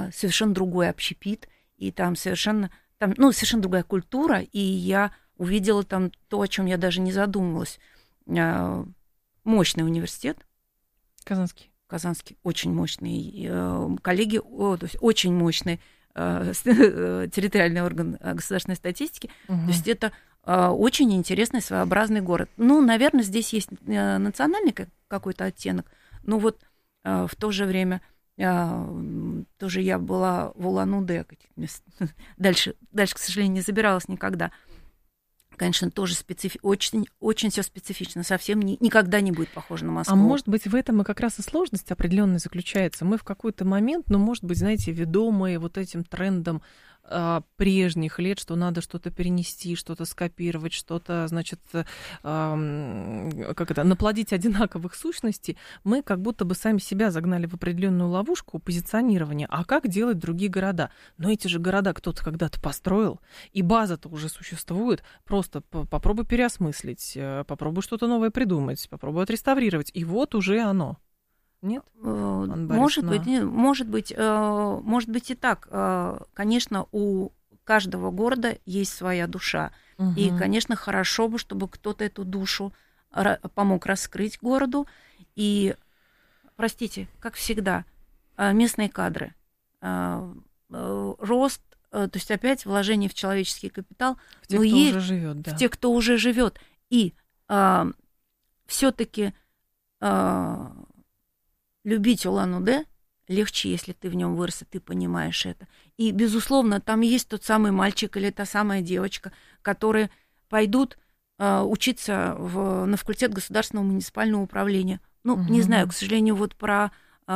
совершенно другой общепит, и там совершенно другая культура, и я увидела там то, о чем я даже не задумывалась. Мощный университет. Казанский очень мощный. Коллеги, то есть очень мощный территориальный орган государственной статистики. То есть это очень интересный, своеобразный город. Ну, наверное, здесь есть национальный какой-то оттенок, но вот в то же время тоже я была в Улан-Удэ. Дальше, к сожалению, не забиралась никогда. Конечно, тоже очень, очень все специфично, совсем никогда не будет похоже на Москву. А может быть, в этом и как раз и сложность определенная заключается. Мы в какой-то момент, может быть, знаете, ведомые вот этим трендом прежних лет, что надо что-то перенести, что-то скопировать, что-то, значит, наплодить одинаковых сущностей, мы как будто бы сами себя загнали в определенную ловушку позиционирования. А как делать другие города? Но эти же города кто-то когда-то построил, и база-то уже существует. Просто попробуй переосмыслить, попробуй что-то новое придумать, попробуй отреставрировать, и вот уже оно. Нет? Может быть и так. Конечно, у каждого города есть своя душа. Угу. И, конечно, хорошо бы, чтобы кто-то эту душу помог раскрыть городу. И, простите, как всегда, местные кадры, рост, то есть опять вложение в человеческий капитал. В тех, кто уже живет, да. В тех, кто уже живет. И все-таки любить Улан-Удэ легче, если ты в нем вырос, и ты понимаешь это. И, безусловно, там есть тот самый мальчик или та самая девочка, которые пойдут учиться на факультет государственного муниципального управления. Не знаю, к сожалению, вот про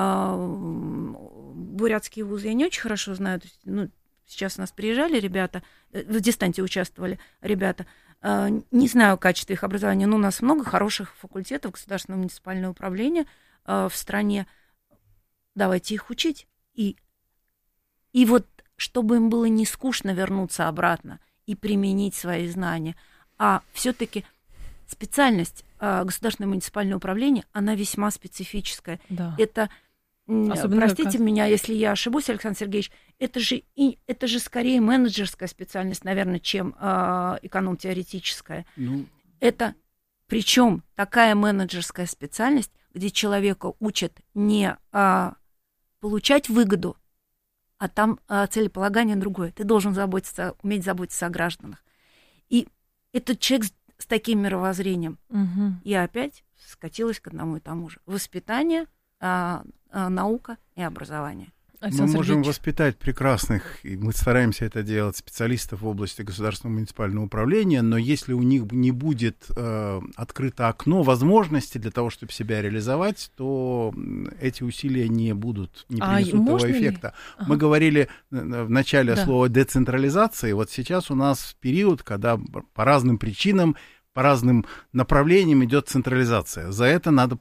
бурятский вуз я не очень хорошо знаю. То есть, сейчас у нас приезжали ребята, в дистанте участвовали ребята. Не знаю качества их образования, но у нас много хороших факультетов государственного муниципального управления в стране. Давайте их учить. И вот, чтобы им было не скучно вернуться обратно и применить свои знания. А все-таки специальность государственного муниципального управления, она весьма специфическая. Да. Это, простите меня, если я ошибусь, Александр Сергеевич, это же скорее менеджерская специальность, наверное, чем эконом-теоретическая. Это, причем такая менеджерская специальность, где человека учат не получать выгоду, а там целеполагание другое. Ты должен уметь заботиться о гражданах. И этот человек с таким мировоззрением. Угу. Я опять скатилась к одному и тому же. Воспитание, наука и образование. Мы можем воспитать прекрасных, и мы стараемся это делать, специалистов в области государственного муниципального управления, но если у них не будет открыто окно возможностей для того, чтобы себя реализовать, то эти усилия не принесут того эффекта. Ага. Мы говорили в начале слова децентрализации, вот сейчас у нас период, когда по разным причинам, по разным направлениям идет централизация. За это надо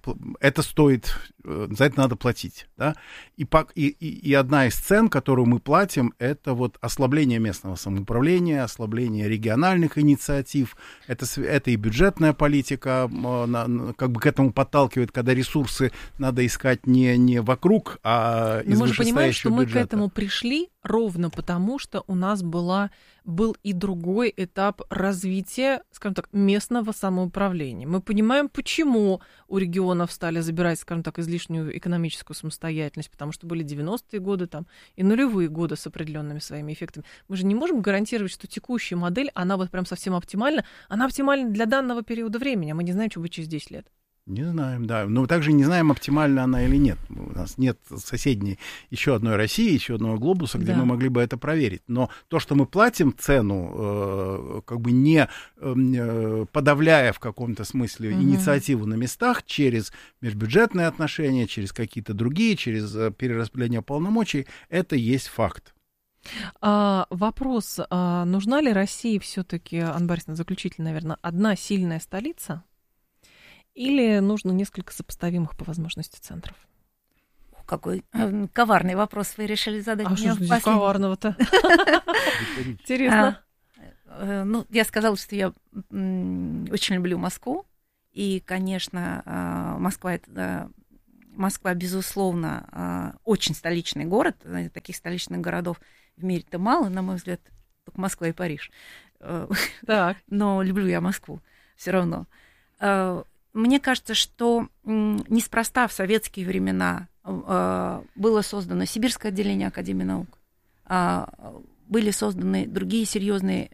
платить. Да? И одна из цен, которую мы платим, это вот ослабление местного самоуправления, ослабление региональных инициатив. Это и бюджетная политика, как бы к этому подталкивает, когда ресурсы надо искать не вокруг, а из вышестоящего бюджета. Мы же понимаем, что мы к этому пришли ровно потому, что у нас был и другой этап развития, скажем так, местного самоуправления. Мы понимаем, почему у регионов стали забирать, скажем так, излишнюю экономическую самостоятельность, потому что были 90-е годы там, и нулевые годы с определенными своими эффектами. Мы же не можем гарантировать, что текущая модель, она вот прям совсем оптимальна. Она оптимальна для данного периода времени, а мы не знаем, что будет через 10 лет. Не знаем, да. Но также не знаем, оптимальна она или нет. У нас нет соседней еще одной России, еще одного глобуса, где мы могли бы это проверить. Но то, что мы платим цену, как бы не подавляя в каком-то смысле инициативу на местах через межбюджетные отношения, через какие-то другие, через перераспределение полномочий, это есть факт. Вопрос, нужна ли России все-таки, Анна Борисовна, заключительно, наверное, одна сильная столица? Или нужно несколько сопоставимых по возможности центров? Какой коварный вопрос вы решили задать. А что здесь коварного-то? Интересно. Я сказала, что я очень люблю Москву. И, конечно, Москва — это Москва, безусловно, очень столичный город. Таких столичных городов в мире-то мало, на мой взгляд, только Москва и Париж. Так. Но люблю я Москву все равно. Мне кажется, что неспроста в советские времена было создано Сибирское отделение Академии наук, были созданы другие серьезные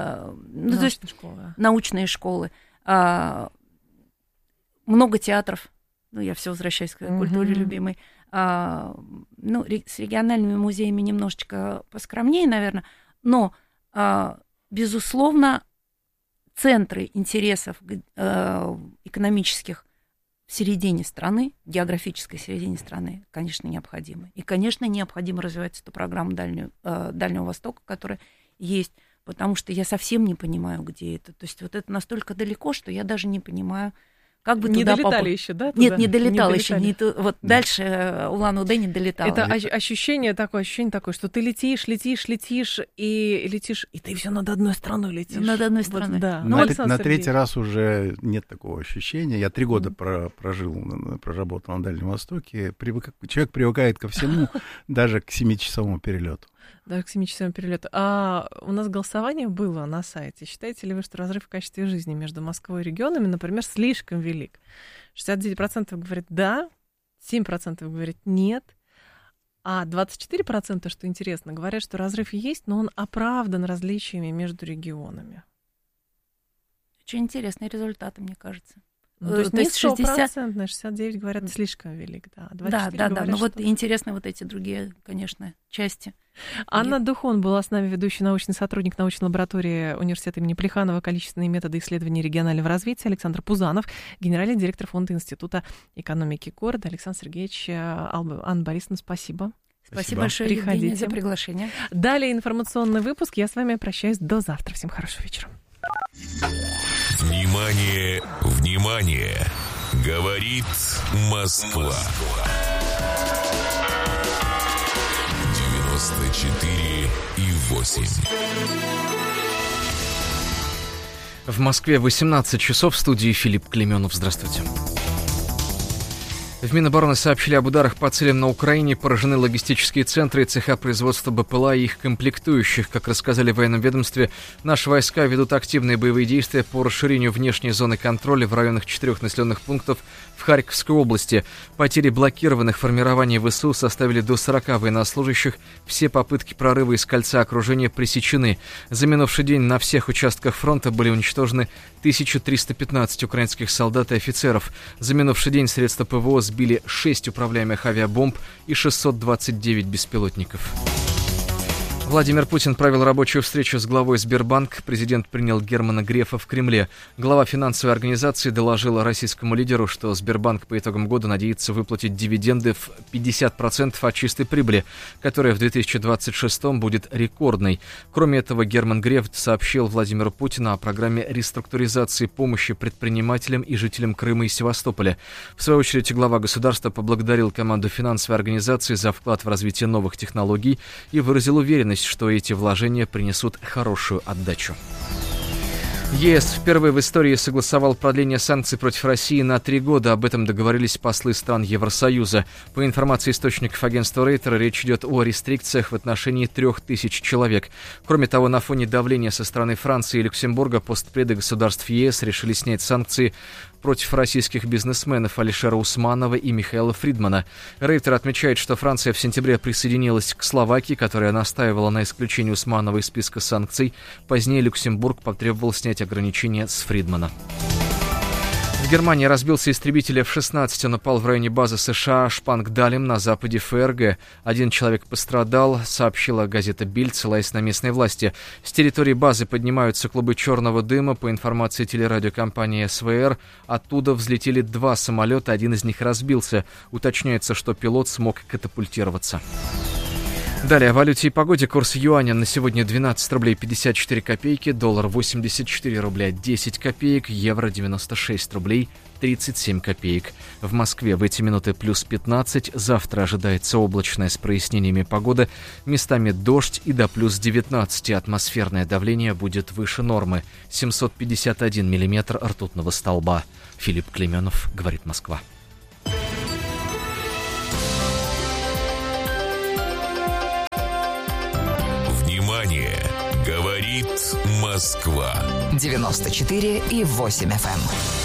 научные школы, много театров. Я все возвращаюсь к культуре любимой. С региональными музеями немножечко поскромнее, наверное, но, безусловно, центры интересов экономических в середине страны, географической середине страны, конечно, необходимы. И, конечно, необходимо развивать эту программу Дальнего Востока, которая есть, потому что я совсем не понимаю, где это. То есть вот это настолько далеко, что я даже не понимаю, как бы не туда долетали еще, да? Туда? Нет, не долетал еще. Вот дальше Улан-Удэ не долетал. Это ощущение такое, что ты летишь, и ты все над одной страной летишь. Над одной страной. Вот, да. На третий раз уже нет такого ощущения. Я 3 года проработал на Дальнем Востоке. Человек привыкает ко всему, даже к 7-часовому перелету. Даже к 7-часовому перелету. А у нас голосование было на сайте. Считаете ли вы, что разрыв в качестве жизни между Москвой и регионами, например, слишком велик? 69% говорят «да», 7% говорят «нет», а 24%, что интересно, говорят, что разрыв есть, но он оправдан различиями между регионами. Очень интересные результаты, мне кажется. То есть не 100%, 69% говорят слишком велик, да. Да. Но вот интересны вот эти другие, конечно, части. Анна Духон была с нами, ведущий научный сотрудник научной лаборатории университета имени Плеханова «Количественные методы исследований регионального развития», Александр Пузанов, генеральный директор Фонда Института экономики города. Александр Сергеевич, Анна Борисовна, спасибо. Спасибо большое, Евгения, за приглашение. Далее информационный выпуск. Я с вами прощаюсь до завтра. Всем хорошего вечера. Внимание, внимание! Говорит Москва. 94,8. В Москве 18 часов. В студии Филипп Клеменов. Здравствуйте. В Минобороны сообщили об ударах по целям на Украине. Поражены логистические центры и цеха производства БПЛА и их комплектующих. Как рассказали в военном ведомстве, наши войска ведут активные боевые действия по расширению внешней зоны контроля в районах 4 населенных пунктов в Харьковской области. Потери блокированных формирований ВСУ составили до 40 военнослужащих. Все попытки прорыва из кольца окружения пресечены. За минувший день на всех участках фронта были уничтожены 1315 украинских солдат и офицеров. За минувший день средства ПВО сбили 6 управляемых авиабомб и 629 беспилотников. Владимир Путин провел рабочую встречу с главой Сбербанк. Президент принял Германа Грефа в Кремле. Глава финансовой организации доложила российскому лидеру, что Сбербанк по итогам года надеется выплатить дивиденды в 50% от чистой прибыли, которая в 2026 будет рекордной. Кроме этого, Герман Греф сообщил Владимиру Путину о программе реструктуризации помощи предпринимателям и жителям Крыма и Севастополя. В свою очередь, глава государства поблагодарил команду финансовой организации за вклад в развитие новых технологий и выразил уверенность, что эти вложения принесут хорошую отдачу. ЕС впервые в истории согласовал продление санкций против России на 3 года. Об этом договорились послы стран Евросоюза. По информации источников агентства Рейтер, речь идет о рестрикциях в отношении 3000 человек. Кроме того, на фоне давления со стороны Франции и Люксембурга постпреды государств ЕС решили снять санкции против российских бизнесменов Алишера Усманова и Михаила Фридмана. Рейтер отмечает, что Франция в сентябре присоединилась к Словакии, которая настаивала на исключении Усманова из списка санкций. Позднее Люксембург потребовал снять ограничения с Фридмана. В Германии разбился истребитель F-16. Он упал в районе базы США Шпангдалем на западе ФРГ. 1 человек пострадал, сообщила газета Бильд, ссылаясь на местные власти. С территории базы поднимаются клубы черного дыма. По информации телерадиокомпании СВР, оттуда взлетели 2 самолета, 1 из них разбился. Уточняется, что пилот смог катапультироваться. Далее о валюте и погоде. Курс юаня на сегодня 12 рублей 54 копейки, доллар 84 рубля 10 копеек, евро 96 рублей 37 копеек. В Москве в эти минуты плюс 15. Завтра ожидается облачная с прояснениями погода. Местами дождь и до плюс 19. Атмосферное давление будет выше нормы. 751 миллиметр ртутного столба. Филипп Клеменов, говорит Москва. Москва. 94,8 FM.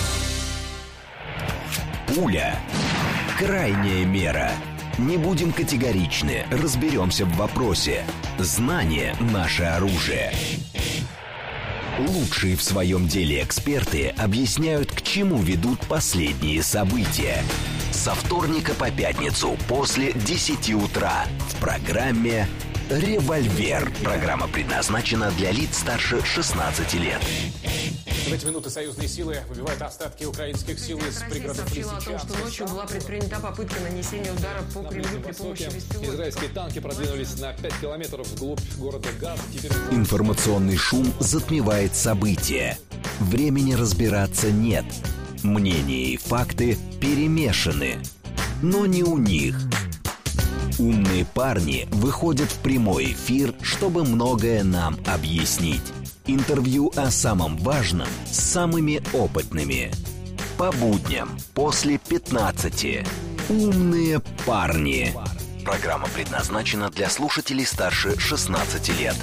Пуля. Крайняя мера. Не будем категоричны, разберемся в вопросе. Знание – наше оружие. Лучшие в своем деле эксперты объясняют, к чему ведут последние события. Со вторника по пятницу после 10 утра в программе «Револьвер». Программа предназначена для лиц старше 16 лет. В эти минуты союзные силы выбивают остатки украинских сил из пригородов сообщила о том, что ночью была предпринята попытка нанесения удара по Кремлю при помощи беспилотников. Израильские танки продвинулись на 5 километров вглубь города Газа. Информационный шум затмевает события. Времени разбираться нет. Мнения и факты перемешаны. Но не у них. Умные парни выходят в прямой эфир, чтобы многое нам объяснить. Интервью о самом важном с самыми опытными. По будням после 15. Умные парни. Программа предназначена для слушателей старше 16 лет.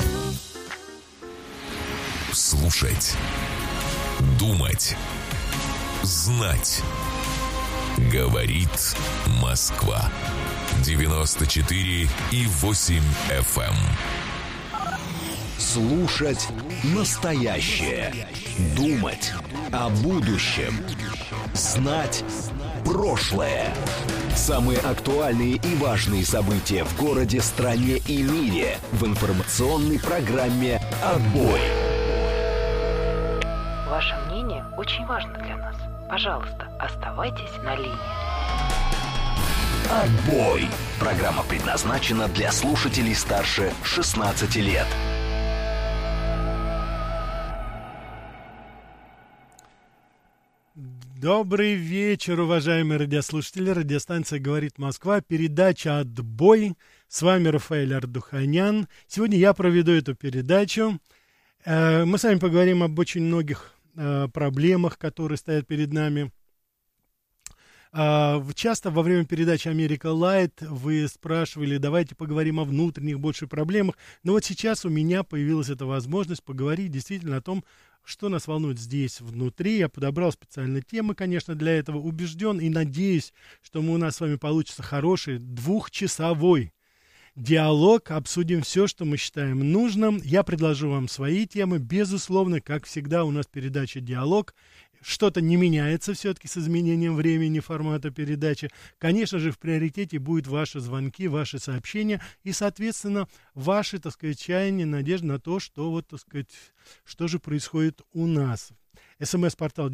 Слушать. Думать. Знать. Говорит Москва. 94,8 FM. Слушать настоящее. Думать о будущем. Знать прошлое. Самые актуальные и важные события в городе, стране и мире в информационной программе «Отбой». Ваше мнение очень важно для нас. Пожалуйста, оставайтесь на линии. «Отбой». Программа предназначена для слушателей старше 16 лет. Добрый вечер, уважаемые радиослушатели. Радиостанция «Говорит Москва». Передача «Отбой». С вами Рафаэль Ардуханян. Сегодня я проведу эту передачу. Мы с вами поговорим об очень многих проблемах, которые стоят перед нами. Часто во время передачи «Америка Лайт» вы спрашивали, давайте поговорим о внутренних больше проблемах. Но вот сейчас у меня появилась эта возможность поговорить действительно о том, что нас волнует здесь, внутри. Я подобрал специально темы, конечно, для этого. Убежден и надеюсь, что у нас с вами получится хороший двухчасовой диалог. Обсудим все, что мы считаем нужным. Я предложу вам свои темы. Безусловно, как всегда, у нас передача «Диалог». Что-то не меняется все-таки с изменением времени, формата передачи. Конечно же, в приоритете будут ваши звонки, ваши сообщения и, соответственно, ваши, так сказать, чаяния, надежды на то, что, вот, так сказать, что же происходит у нас. СМС-портал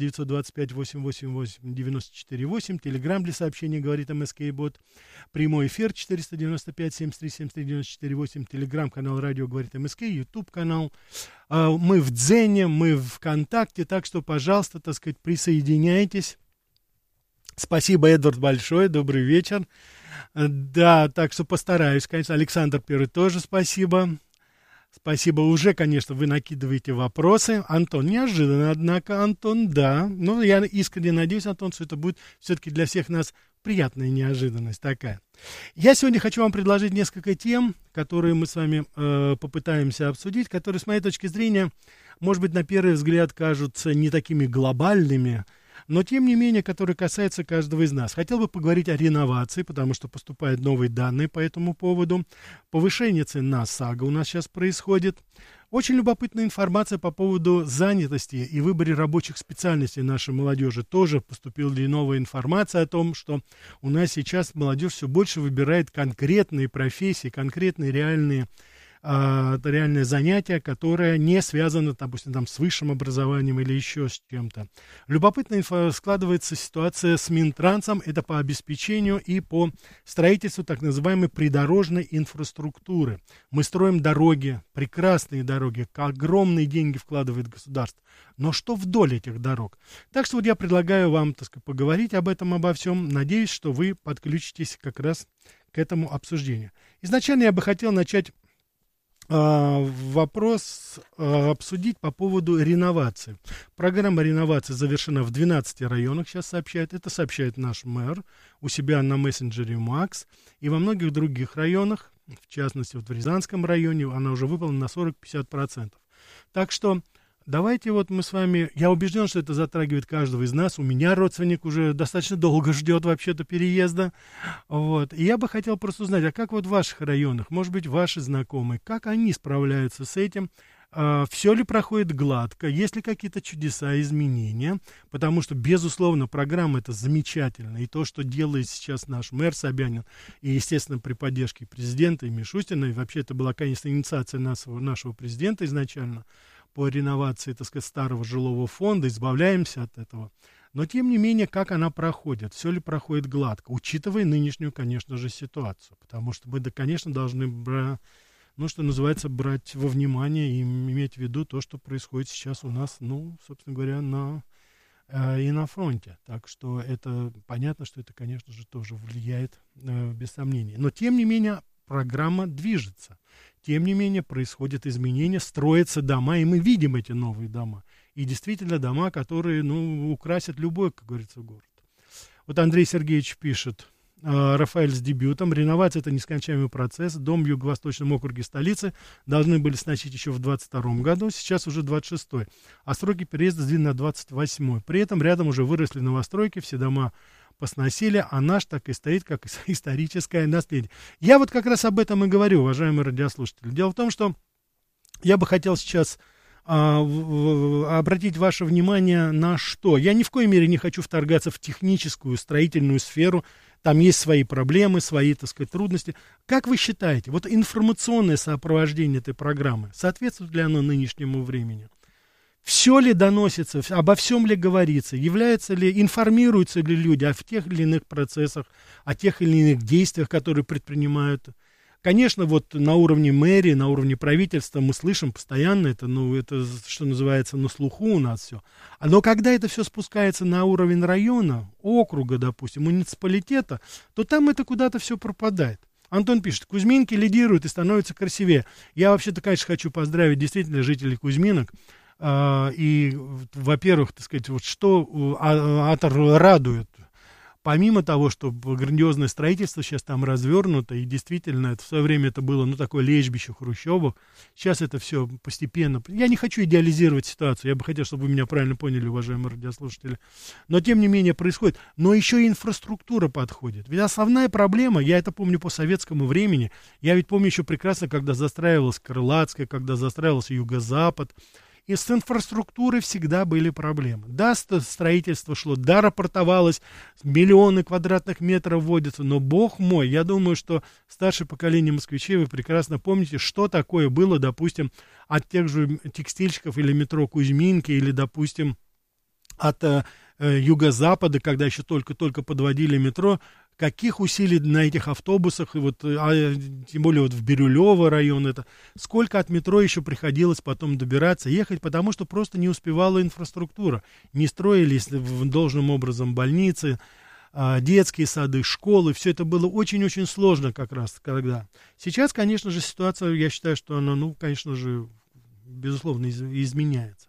925-888-94-8. Телеграм для сообщений «Говорит МСК-бот». Прямой эфир 495-73-73-94-8. Телеграм-канал «Радио Говорит МСК». Ютуб-канал. Мы в Дзене, мы в ВКонтакте. Так что, пожалуйста, так сказать, присоединяйтесь. Спасибо, Эдвард, большое. Добрый вечер. Да, так что постараюсь, конечно. Александр Первый тоже спасибо. Спасибо. Уже, конечно, вы накидываете вопросы. Антон, неожиданно, однако, Антон, да. Но я искренне надеюсь, Антон, что это будет все-таки для всех нас приятная неожиданность такая. Я сегодня хочу вам предложить несколько тем, которые мы с вами попытаемся обсудить, которые, с моей точки зрения, может быть, на первый взгляд кажутся не такими глобальными, но, тем не менее, которые касаются каждого из нас. Хотел бы поговорить о реновации, потому что поступают новые данные по этому поводу. Повышение цен на ОСАГО у нас сейчас происходит. Очень любопытная информация по поводу занятости и выборе рабочих специальностей нашей молодежи. Тоже поступила новая информация о том, что у нас сейчас молодежь все больше выбирает конкретные профессии, конкретные реальные занятие, которое не связано, допустим, там, с высшим образованием или еще с чем-то. Любопытно складывается ситуация с Минтрансом, это по обеспечению и по строительству так называемой придорожной инфраструктуры. Мы строим дороги, прекрасные дороги, огромные деньги вкладывает государство. Но что вдоль этих дорог? Так что вот я предлагаю вам, так сказать, поговорить об этом, обо всем. Надеюсь, что вы подключитесь как раз к этому обсуждению. Изначально я бы хотел начать вопрос обсудить по поводу реновации. Программа реновации завершена в 12 районах, сейчас сообщает. Это сообщает наш мэр у себя на мессенджере Макс. И во многих других районах, в частности, вот в Рязанском районе, она уже выполнена на 40-50%. Так что давайте вот мы с вами, я убежден, что это затрагивает каждого из нас. У меня родственник уже достаточно долго ждет вообще-то переезда. Вот. И я бы хотел просто узнать, а как вот в ваших районах, может быть, ваши знакомые, как они справляются с этим? Все ли проходит гладко, есть ли какие-то чудеса, изменения, потому что, безусловно, программа это замечательная, и то, что делает сейчас наш мэр Собянин, и, естественно, при поддержке президента и Мишустина, и вообще это была, конечно, инициация нашего президента изначально по реновации, так сказать, старого жилого фонда, избавляемся от этого. Но, тем не менее, как она проходит, все ли проходит гладко, учитывая нынешнюю, конечно же, ситуацию, потому что мы, да, конечно, должны что называется, брать во внимание и иметь в виду то, что происходит сейчас у нас, собственно говоря, и на фронте. Так что это понятно, что это, конечно же, тоже влияет, без сомнения. Но, тем не менее, программа движется. Тем не менее, происходят изменения, строятся дома, и мы видим эти новые дома. И действительно дома, которые, украсят любой, как говорится, город. Вот Андрей Сергеевич пишет. Рафаэль с дебютом. Реновация — это нескончаемый процесс. Дом в Юго-Восточном округе столицы должны были сносить еще в 22 году, сейчас уже 26-й. А сроки переезда сдвинуты на 28-й. При этом рядом уже выросли новостройки, все дома посносили, а наш так и стоит, как историческое наследие. Я вот как раз об этом и говорю, уважаемые радиослушатели. Дело в том, что я бы хотел сейчас обратить ваше внимание на что. Я ни в коей мере не хочу вторгаться в техническую, строительную сферу. Там есть свои проблемы, свои, так сказать, трудности. Как вы считаете, вот информационное сопровождение этой программы, соответствует ли оно нынешнему времени? Все ли доносится, обо всем ли говорится, информируются ли люди о тех или иных процессах, о тех или иных действиях, которые предпринимают? Конечно, вот на уровне мэрии, на уровне правительства мы слышим постоянно это, что называется, на слуху у нас все. Но когда это все спускается на уровень района, округа, допустим, муниципалитета, то там это куда-то все пропадает. Антон пишет, Кузьминки лидируют и становятся красивее. Я вообще-то, конечно, хочу поздравить действительно жителей Кузьминок. И, во-первых, так сказать, вот что радует. Помимо того, что грандиозное строительство сейчас там развернуто, и действительно, это в свое время это было, такое лежбище хрущевок, сейчас это все постепенно. Я не хочу идеализировать ситуацию, я бы хотел, чтобы вы меня правильно поняли, уважаемые радиослушатели, но тем не менее происходит. Но еще и инфраструктура подходит. Ведь основная проблема, я это помню по советскому времени, я ведь помню еще прекрасно, когда застраивалась Крылатская, когда застраивался Юго-Запад, и с инфраструктурой всегда были проблемы. Да, строительство шло, да, рапортовалось, миллионы квадратных метров вводятся, но, бог мой, я думаю, что старшее поколение москвичей, вы прекрасно помните, что такое было, допустим, от тех же текстильщиков или метро Кузьминки, или, допустим, от Юго-Запада, когда еще только-только подводили метро, каких усилий на этих автобусах, и тем более вот в Бирюлево район, сколько от метро еще приходилось потом добираться, ехать, потому что просто не успевала инфраструктура, не строились должным образом больницы, детские сады, школы, все это было очень-очень сложно как раз тогда. Сейчас, конечно же, ситуация, я считаю, что она, конечно же, безусловно, изменяется.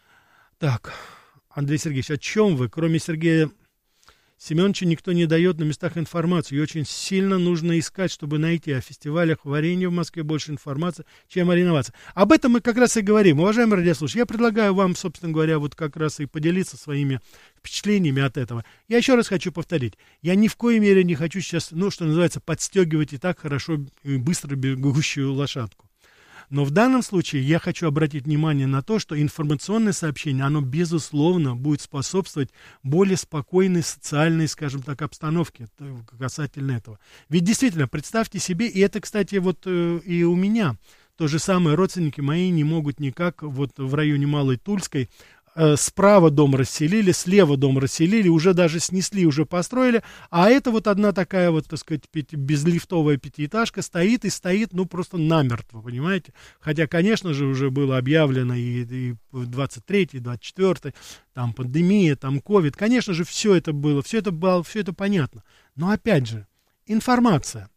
Так, Андрей Сергеевич, о чем вы? Кроме Сергея Семеновича никто не дает на местах информацию. И очень сильно нужно искать, чтобы найти о фестивалях варенья в Москве больше информации, чем о реновации. Об этом мы как раз и говорим. Уважаемые радиослушатели, я предлагаю вам, собственно говоря, вот как раз и поделиться своими впечатлениями от этого. Я еще раз хочу повторить. Я ни в коей мере не хочу сейчас, что называется, подстегивать и так хорошо и быстро бегущую лошадку. Но в данном случае я хочу обратить внимание на то, что информационное сообщение, оно, безусловно, будет способствовать более спокойной социальной, скажем так, обстановке касательно этого. Ведь действительно, представьте себе, и это, кстати, вот и у меня, то же самое, родственники мои не могут никак вот в районе Малой Тульской, справа дом расселили, слева дом расселили, уже даже снесли, уже построили, а это вот одна такая вот, так сказать, безлифтовая пятиэтажка стоит, просто намертво, понимаете? Хотя, конечно же, уже было объявлено и 23-й, 24-й, там пандемия, там ковид, конечно же, все это было, все это понятно. Но опять же, информация,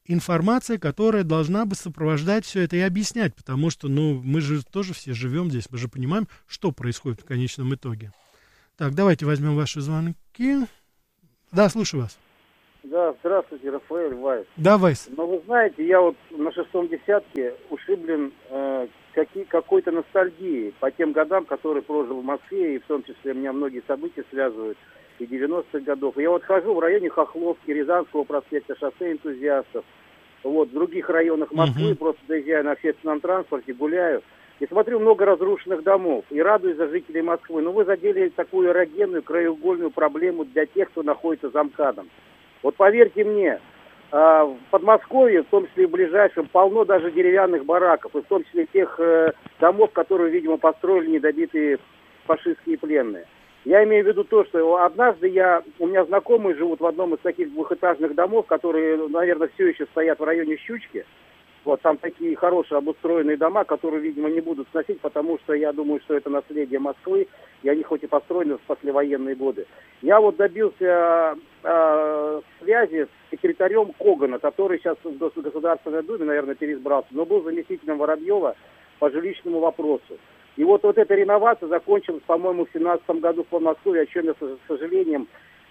которая должна бы сопровождать все это и объяснять, потому что, мы же тоже все живем здесь, мы же понимаем, что происходит в конечном итоге. Так, давайте возьмем ваши звонки. Да, слушаю вас. Да, здравствуйте, Рафаэль, Вайс. Да, Вайс. Но вы знаете, я вот на 6-м десятке ушиблен какой-то ностальгией по тем годам, которые прожил в Москве, и в том числе меня многие события связывают и 90-х годов. Я вот хожу в районе Хохловки, Рязанского проспекта, шоссе энтузиастов, вот, в других районах Москвы, просто доезжаю на общественном транспорте, гуляю, и смотрю много разрушенных домов, и радуюсь за жителей Москвы. Но вы задели такую эрогенную, краеугольную проблему для тех, кто находится за МКАДом. Вот поверьте мне, в Подмосковье, в том числе и в ближайшем, полно даже деревянных бараков, и в том числе тех домов, которые, видимо, построили недобитые фашистские пленные. Я имею в виду то, что однажды у меня знакомые живут в одном из таких двухэтажных домов, которые, наверное, все еще стоят в районе Щучки. Вот там такие хорошие обустроенные дома, которые, видимо, не будут сносить, потому что я думаю, что это наследие Москвы, и они хоть и построены в послевоенные годы. Я вот добился связи с секретарем Когана, который сейчас в Государственной Думе, наверное, переизбрался, но был заместителем Воробьева по жилищному вопросу. И вот эта реновация закончилась, по-моему, в 2017 году в Подмосковье, о чем я, с сожалением,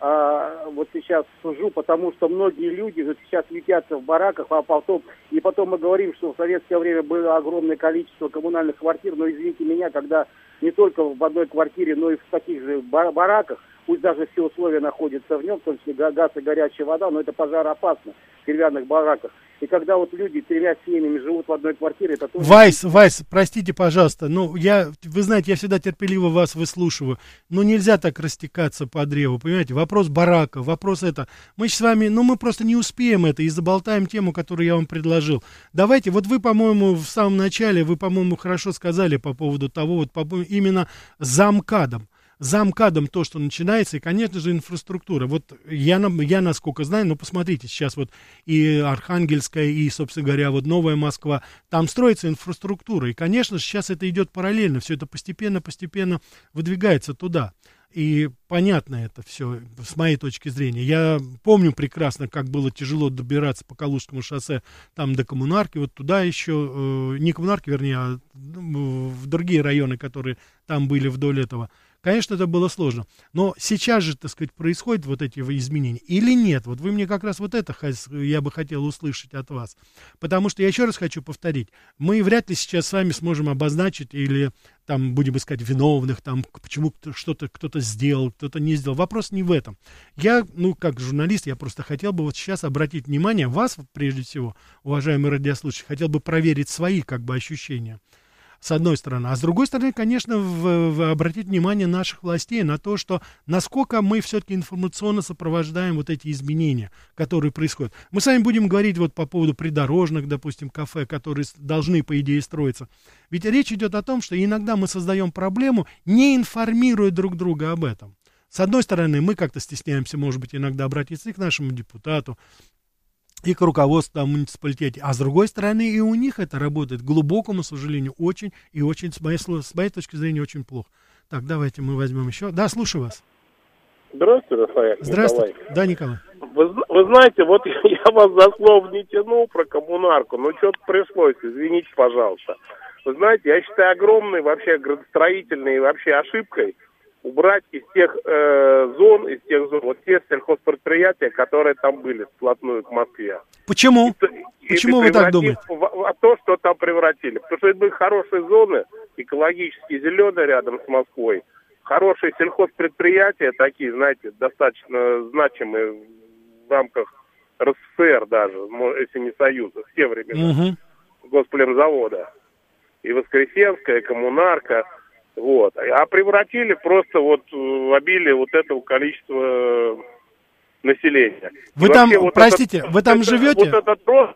вот сейчас сужу, потому что многие люди вот сейчас ютятся в бараках, и потом мы говорим, что в советское время было огромное количество коммунальных квартир, но извините меня, когда не только в одной квартире, но и в таких же бараках, пусть даже все условия находятся в нем, в том числе газ и горячая вода, но это пожароопасно в деревянных бараках. И когда вот люди 3 семьями живут в одной квартире, это тоже... Вайс, простите, пожалуйста, вы знаете, я всегда терпеливо вас выслушиваю, но нельзя так растекаться по древу, понимаете, вопрос барака, вопрос это. Мы с вами, мы просто не успеем это и заболтаем тему, которую я вам предложил. Давайте, вот вы, по-моему, в самом начале, хорошо сказали по поводу того, именно за МКАДом то, что начинается, и, конечно же, инфраструктура. Вот я насколько знаю, посмотрите, сейчас вот и Архангельская, и, собственно говоря, вот Новая Москва, там строится инфраструктура, и, конечно же, сейчас это идет параллельно, все это постепенно выдвигается туда. И понятно это все, с моей точки зрения. Я помню прекрасно, как было тяжело добираться по Калужскому шоссе там до Коммунарки, вот туда еще, не Коммунарки, вернее, а в другие районы, которые там были вдоль этого. Конечно, это было сложно. Но сейчас же, так сказать, происходят вот эти изменения. Или нет? Вот вы мне как раз вот это я бы хотел услышать от вас. Потому что я еще раз хочу повторить. Мы вряд ли сейчас с вами сможем обозначить или там будем искать виновных, там почему что-то кто-то сделал, кто-то не сделал. Вопрос не в этом. Я, как журналист, я просто хотел бы вот сейчас обратить внимание вас, прежде всего, уважаемые радиослушатели, хотел бы проверить свои ощущения. С одной стороны. А с другой стороны, конечно, обратить внимание наших властей на то, что насколько мы все-таки информационно сопровождаем вот эти изменения, которые происходят. Мы с вами будем говорить вот по поводу придорожных, допустим, кафе, которые должны, по идее, строиться. Ведь речь идет о том, что иногда мы создаем проблему, не информируя друг друга об этом. С одной стороны, мы как-то стесняемся, может быть, иногда обратиться и к нашему депутату, и к руководству муниципалитета. А с другой стороны, и у них это работает, к глубокому сожалению, очень и очень, с моей точки зрения, очень плохо. Так, давайте мы возьмем еще. Да, слушаю вас. Здравствуйте, Рафаэль. Здравствуйте. Николай. Да, Николай. Вы знаете, вот я вас за слово не тянул про коммунарку, но что-то пришлось, извините, пожалуйста. Вы знаете, я считаю огромной вообще градостроительной вообще ошибкой убрать из тех зон, вот те сельхозпредприятия, которые там были вплотную к Москве. Почему? Почему вы так думаете? То, что там превратили. Потому что это были хорошие зоны, экологически зеленые рядом с Москвой. Хорошие сельхозпредприятия, такие, знаете, достаточно значимые в рамках РСФСР даже, если не Союза, в те времена, Госплемзавода. И Воскресенская, и Коммунарка. Вот. А превратили просто в обилие вот этого количества населения. Вы там, простите, вы там живете? Вот этот рост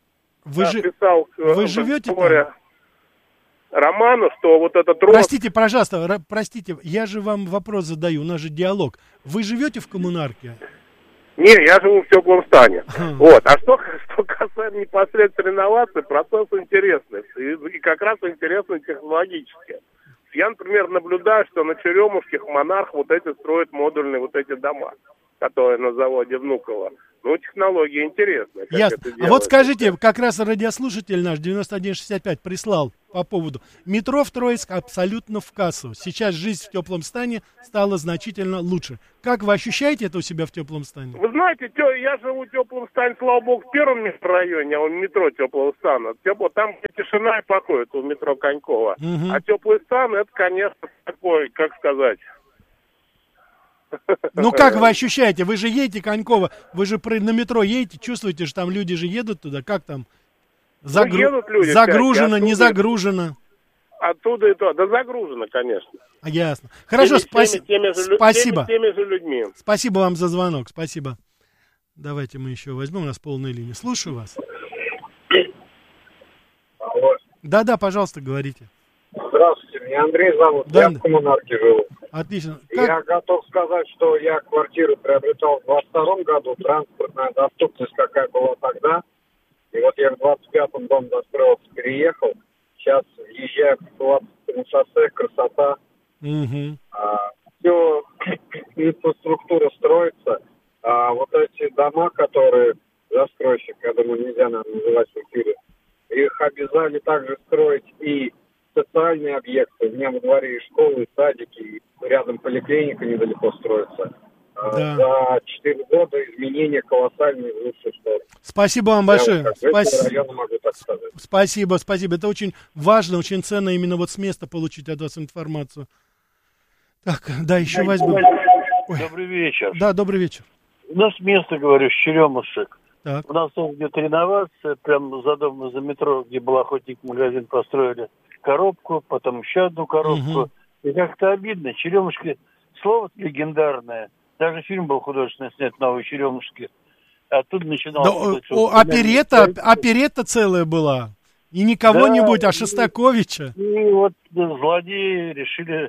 писал вы живете там? Роману, что вот этот рост... Простите, пожалуйста, я же вам вопрос задаю, у нас же диалог. Вы живете в Коммунарке? Не, я живу в Теплом-Стане. Вот. А что касается непосредственно реновации, процесс интересный. И как раз интересный технологически. Я, например, наблюдаю, что на Черемушке Монарх вот эти строят модульные вот эти дома, которые на заводе Внуково Ну, технология интересная. Ясно. А вот скажите, как раз радиослушатель наш 9165 прислал по поводу метро в Троицк абсолютно в кассу. Сейчас жизнь в теплом стане стала значительно лучше. Как вы ощущаете это у себя в теплом стане? Вы знаете, я живу в теплом стане, слава богу, в первом микрорайоне, а у метро теплого стана. Там тишина и покой, это у метро Конькова. Угу. А теплый стан, это, конечно, такой, как сказать... Ну как вы ощущаете? Вы же едете, Конькова, вы же на метро едете, чувствуете, что там люди же едут туда, как там? Едут люди, загружено, не загружено? Оттуда и то, да загружено, конечно. Ясно. Хорошо, спасибо. Теми же людьми. Спасибо вам за звонок, спасибо. Давайте мы еще возьмем, у нас полная линия. Слушаю вас. Алло. Да, пожалуйста, говорите. Здравствуйте, меня Андрей зовут, да. Я в Коммунарке живу. Отлично. Я готов сказать, что я квартиру приобретал в 22 году, транспортная доступность какая была тогда. И вот я в 25-м дом достроился, переехал. Сейчас въезжаю в 20-м шоссе, красота. Угу. Все, инфраструктура строится. А вот эти дома, которые застройщик, я думаю, нельзя, наверное, называть в эфире, их обязали также строить и социальные объекты. У меня во дворе и школы, и садики, и рядом поликлиника недалеко строится. Да. За 4 года изменения колоссальные в лучшую сторону. Спасибо вам большое. Могу так сказать. Спасибо. Это очень важно, очень ценно именно вот с места получить от вас информацию. Так, да, еще возьму. Добрый вечер. Да, добрый вечер. У нас место, говорю, с Черемушек. Так. У нас там где-то реновация, прямо за домом, за метро, где был охотник-магазин, построили коробку, потом еще одну коробку. Угу. И как-то обидно. Черемушки, слово легендарное. Даже фильм был художественно снят «Новые Черемушки». Оттуда начиналось... Оперетта целая была. И не кого-нибудь, а Шостаковича. И вот злодеи решили...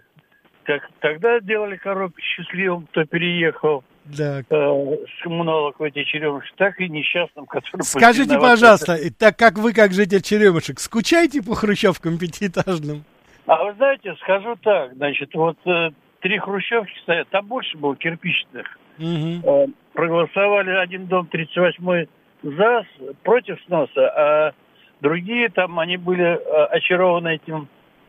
Тогда делали коробки счастливым, кто переехал. Да. С коммуналок в эти Черемушки, так и несчастным, которые... Скажите, пожалуйста, так как вы, как житель Черемушек, скучаете по хрущевкам пятиэтажным? А вы знаете, скажу так, значит, вот 3 хрущевки стоят, там больше было кирпичных. Угу. Проголосовали один дом 38-й против сноса, а другие там, они были очарованы этим,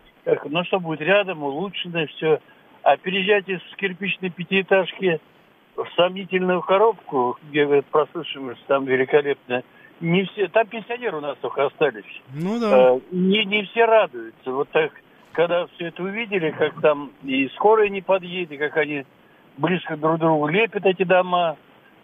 что будет рядом, улучшенное все. А переезжать из кирпичной пятиэтажки в сомнительную коробку, где, говорят, прослушиваемость там великолепная, не все, там пенсионеры у нас только остались. Ну да. Не все радуются. Вот так, когда все это увидели, как там и скорая не подъедет, как они близко друг к другу лепят эти дома,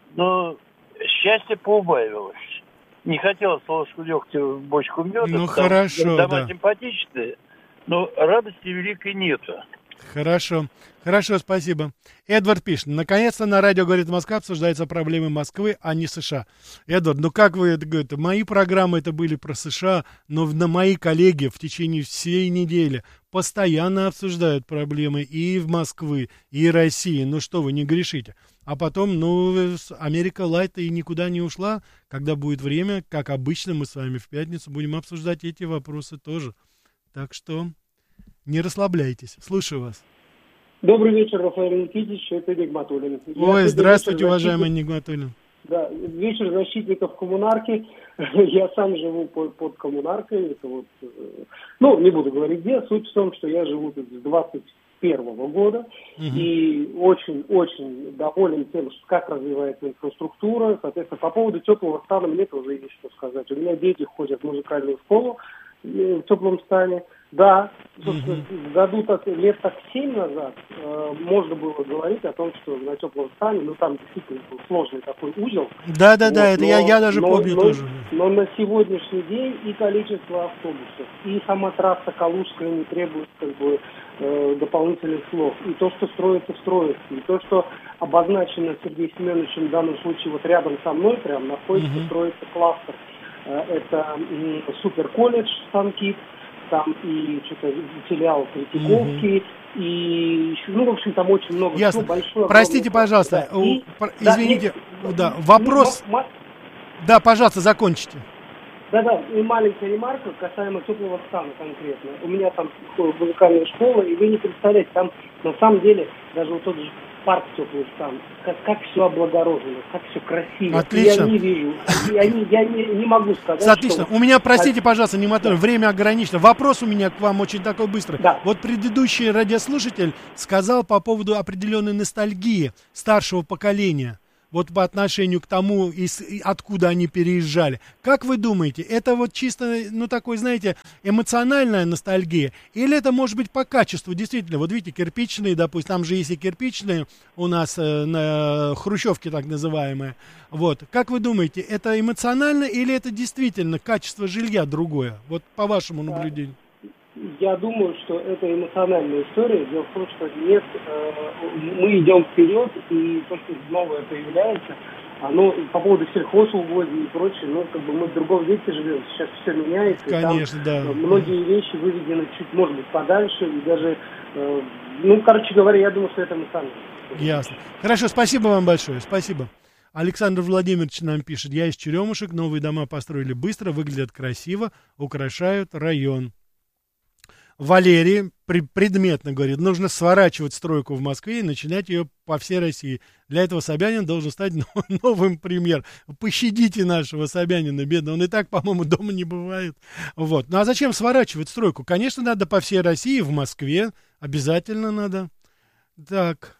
но счастье поубавилось. Не хотелось ложку дегтя в бочку меда. Ну хорошо, дома симпатичные, но радости великой нету. Хорошо, спасибо. Эдвард пишет, наконец-то на радио «Говорит Москва» обсуждаются проблемы Москвы, а не США. Эдвард, ну как вы это говорите? Мои программы это были про США, но мои коллеги в течение всей недели постоянно обсуждают проблемы и в Москве, и России. Ну что вы, не грешите. А потом, Америка Лайт и никуда не ушла. Когда будет время, как обычно, мы с вами в пятницу будем обсуждать эти вопросы тоже. Так что... не расслабляйтесь. Слушаю вас. Добрый вечер, Рафаэль Никитич. Это Нигматуллин. Ой, здравствуйте, уважаемый Нигматуллин. Да, вечер защитников коммунарки. Я сам живу под коммунаркой. Это вот, не буду говорить где. Суть в том, что я живу тут с 21 года. И очень-очень доволен тем, как развивается инфраструктура. Соответственно, по поводу теплого стана мне тоже есть что сказать. У меня дети ходят в музыкальную школу в теплом стане. Да, году лет 7 назад можно было говорить о том, что на теплом стане, там действительно был сложный такой узел. Да, это я даже помню тоже. Но на сегодняшний день и количество автобусов, и сама трасса Калужская не требует дополнительных слов. И то, что строится, и то, что обозначено Сергеем Семеновичем в данном случае вот рядом со мной, прям находится, строится кластер. Это суперколледж Сан-Кит. Там и что-то филиал Третьяковский, и, в общем, там очень много. Ясно. Большое, простите, пожалуйста, извините, вопрос. Да, пожалуйста, закончите. Да, и маленькая ремарка касаемо теплого стана конкретно. У меня там музыкальная школа, и вы не представляете, там на самом деле даже вот тот же парк теплых станций, как все облагорожено, как все красиво. Отлично. Я не вижу, я не могу сказать, Отлично. что... У меня, простите, пожалуйста, Нематон, время ограничено. Вопрос у меня к вам очень такой быстрый. Да. Вот предыдущий радиослушатель сказал по поводу определенной ностальгии старшего поколения. Вот по отношению к тому, откуда они переезжали. Как вы думаете, это вот чисто, ну, такой, знаете, эмоциональная ностальгия? Или это может быть по качеству? Действительно, вот видите, кирпичные, допустим, там же есть и кирпичные у нас на хрущевке так называемые. Вот. Как вы думаете, это эмоционально или это действительно качество жилья другое? Вот по вашему наблюдению. Я думаю, что это эмоциональная история. Дело в том, что нет, мы идем вперед, и то, что новое появляется, оно по поводу сельхозугодий и прочее, ну, как бы мы в другом веке живем, сейчас все меняется. Конечно, и там, да. Многие вещи выведены чуть, может быть, подальше, и даже, ну, короче говоря, я думаю, что это эмоционально. Ясно. Хорошо, спасибо вам большое, спасибо. Александр Владимирович нам пишет: я из Черемушек, новые дома построили быстро, выглядят красиво, украшают район. Валерий предметно говорит: нужно сворачивать стройку в Москве и начинать ее по всей России. Для этого Собянин должен стать новым примером. Пощадите нашего Собянина, бедно. Он и так, по-моему, дома не бывает. Вот. Ну а зачем сворачивать стройку? Конечно, надо по всей России, в Москве. Обязательно надо. Так.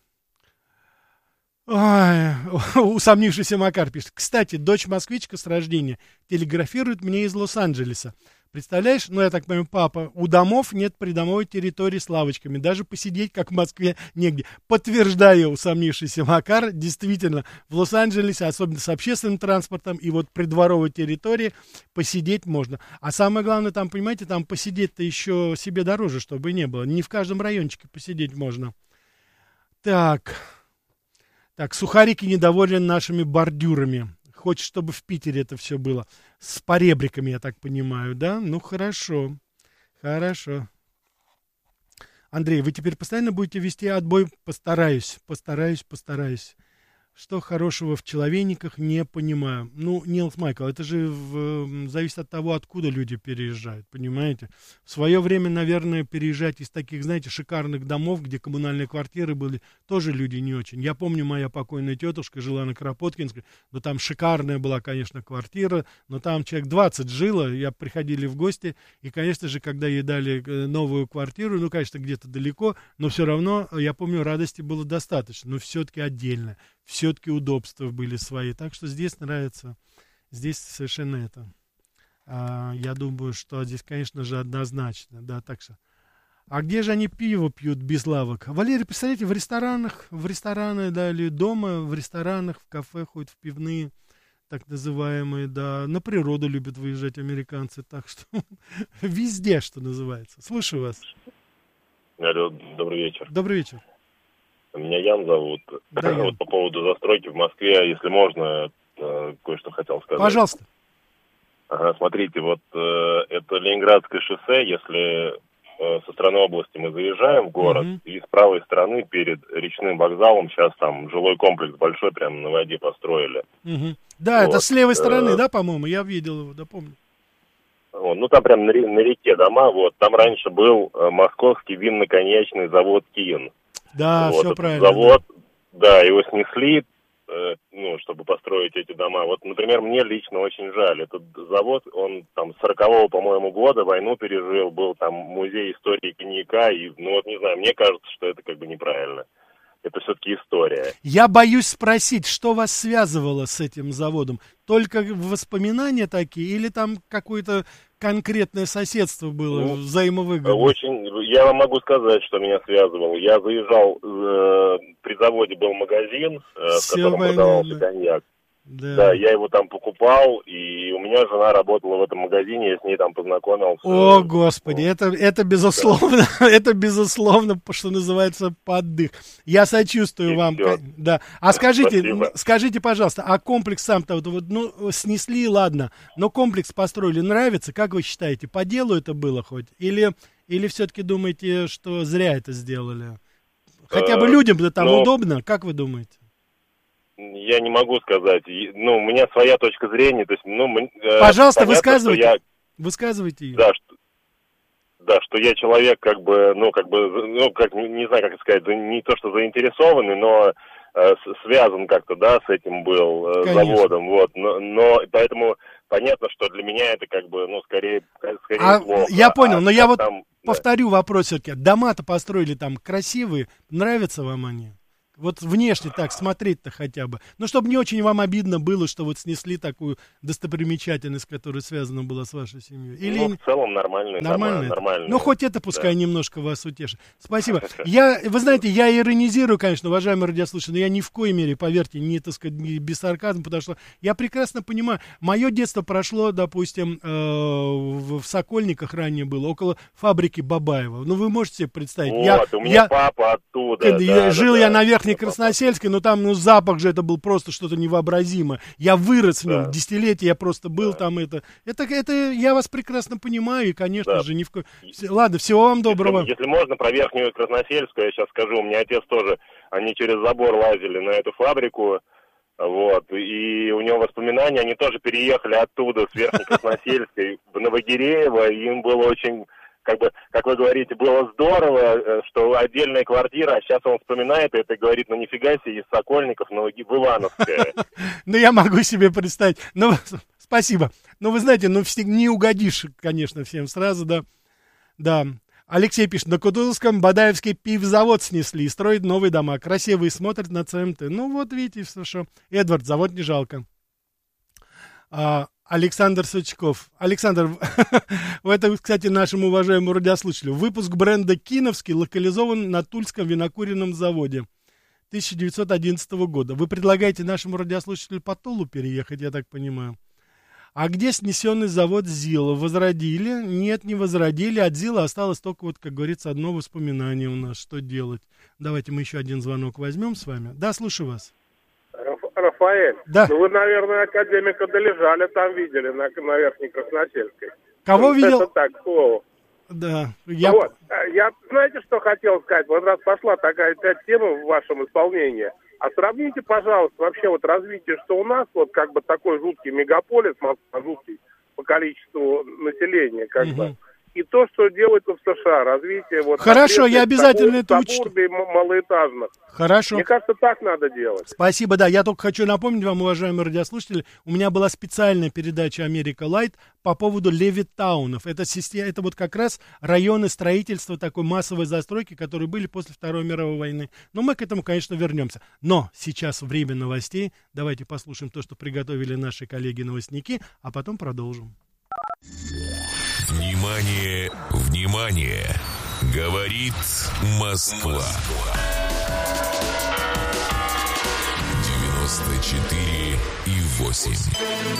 Ой, усомнившийся Макар пишет: кстати, дочь москвичка с рождения телеграфирует мне из Лос-Анджелеса. Представляешь, ну, я так понимаю, папа, у домов нет придомовой территории с лавочками. Даже посидеть, как в Москве, негде. Подтверждаю, усомнившийся Макар, действительно, в Лос-Анджелесе, особенно с общественным транспортом и вот придворовой территории, посидеть можно. А самое главное, там, понимаете, там посидеть-то еще себе дороже, чтобы не было. Не в каждом райончике посидеть можно. Так, Сухарики недоволен нашими бордюрами. Хочет, чтобы в Питере это все было. С поребриками, я так понимаю, да? Ну, хорошо. Хорошо. Андрей, вы теперь постоянно будете вести отбой? Постараюсь. Что хорошего в человейниках, не понимаю. Ну, Нилс Майкл, это же зависит от того, откуда люди переезжают, понимаете? В свое время, наверное, переезжать из таких, знаете, шикарных домов, где коммунальные квартиры были, тоже люди не очень. Я помню, моя покойная тетушка жила на Кропоткинской, но там шикарная была, конечно, квартира, но там человек 20 жило, приходили в гости, и, конечно же, когда ей дали новую квартиру, ну, конечно, где-то далеко, но все равно, я помню, радости было достаточно, но все-таки отдельно. Все-таки удобства были свои. Так что здесь нравится. Здесь совершенно это. Я думаю, что здесь, конечно же, однозначно. Да, так что. А где же они пиво пьют без лавок? Валерий, представляете, в рестораны, да, или дома, в ресторанах, в кафе, хоть в пивные, так называемые, да. На природу любят выезжать американцы. Так что везде, что называется. Слушаю вас. Алло, добрый вечер. Добрый вечер. Меня Ян зовут. Да, вот по поводу застройки в Москве, если можно, кое-что хотел сказать. Пожалуйста. Ага, смотрите, вот это Ленинградское шоссе, если со стороны области мы заезжаем в город, и с правой стороны перед речным вокзалом сейчас там жилой комплекс большой, прямо на воде построили. Да, вот. Это с левой стороны, да, по-моему? Я видел его, да, помню. Ну, там прям на реке дома, вот. Там раньше был московский винно-коньячный завод «Киин». Да, вот, все правильно. Завод, да, его снесли, ну, чтобы построить эти дома. Вот, например, мне лично очень жаль. Этот завод, он там с 40-го, по-моему, года войну пережил, был там музей истории коньяка, и, ну, вот, не знаю, мне кажется, что это как бы неправильно. Это все-таки история. Я боюсь спросить, что вас связывало с этим заводом? Только воспоминания такие или там какое-то конкретное соседство было, взаимовыгодное? Очень, я вам могу сказать, что меня связывало. Я заезжал, при заводе был магазин, в котором продавался коньяк. Да, я его там покупал, и у меня жена работала в этом магазине, я с ней там познакомился. О, Господи, это безусловно, да. Это безусловно, что называется, поддых. Я сочувствую вам. Да. А скажите, пожалуйста, а комплекс сам-то, ну, снесли, ладно, но комплекс построили, нравится? Как вы считаете, по делу это было хоть? Или все-таки думаете, что зря это сделали? Хотя бы людям-то там удобно, как вы думаете? Я не могу сказать. Ну, у меня своя точка зрения. То есть, ну, пожалуйста, понятно, высказывайте. Высказывайте ее. Да, да, что я человек, не знаю, как сказать, не то, что заинтересованный, но связан как-то, да, с этим был заводом, вот, но поэтому понятно, что для меня это скорее плохо. Я понял, но я повторю вопрос все-таки. Дома-то построили там красивые, нравятся вам они? Вот внешне так смотреть-то хотя бы. Ну, чтобы не очень вам обидно было, что вот снесли такую достопримечательность, которая связана была с вашей семьей. Или... в целом нормальные. Ну, хоть это пускай немножко вас утешит. Спасибо. Вы знаете, я иронизирую, конечно, уважаемые радиослушатели, но я ни в коей мере, поверьте, не без сарказма, потому что я прекрасно понимаю, мое детство прошло, допустим, в Сокольниках ранее было, около фабрики Бабаева. Ну, вы можете себе представить. Вот, у меня папа оттуда. Жил я на Верхней Красносельской, но там, запах же это был просто что-то невообразимое. Я вырос в нем, десятилетия я просто был там. Это я вас прекрасно понимаю, и, конечно же, ни в коем... Ладно, всего вам доброго. Если можно, про Верхнюю Красносельскую я сейчас скажу. У меня отец тоже, они через забор лазили на эту фабрику, вот, и у него воспоминания, они тоже переехали оттуда, с Верхней Красносельской, в Новогиреево, и им было очень... как вы говорите, было здорово, что отдельная квартира, а сейчас он вспоминает это и говорит, нифига себе, из Сокольников, в Ивановское. Ну, я могу себе представить. Ну, спасибо. Ну, вы знаете, не угодишь, конечно, всем сразу, да. Да. Алексей пишет, на Кутузовском Бадаевский пивзавод снесли и строят новые дома. Красивые, смотрят на ЦМТ. Ну, вот видите, что. Эдвард, завод не жалко. Александр Сучков. Александр, это, кстати, нашему уважаемому радиослушателю. Выпуск бренда «Киновский» локализован на Тульском винокуренном заводе 1911 года. Вы предлагаете нашему радиослушателю по Тулу переехать, я так понимаю. А где снесенный завод ЗИЛа? Возродили? Нет, не возродили. От ЗИЛа осталось только, как говорится, одно воспоминание у нас. Что делать? Давайте мы еще один звонок возьмем с вами. Да, слушаю вас. Рафаэль, да. Вы, наверное, академика Долежаля там видели на Верхней Красносельской. Кого видел? Это так, к слову. Да. Я знаете, что хотел сказать? Вот раз пошла такая тема в вашем исполнении, а сравните, пожалуйста, вообще развитие, что у нас такой жуткий мегаполис, жуткий по количеству населения, и то, что делается в США, развитие Хорошо, я обязательно это учту. Малоэтажных. Хорошо. Мне кажется, так надо делать. Спасибо, да. Я только хочу напомнить вам, уважаемые радиослушатели, у меня была специальная передача «Америка Лайт» по поводу левиттаунов. Это как раз районы строительства такой массовой застройки, которые были после Второй мировой войны. Но мы к этому, конечно, вернемся. Но сейчас время новостей. Давайте послушаем то, что приготовили наши коллеги-новостники, а потом продолжим. Внимание, внимание! Говорит Москва. 94,8.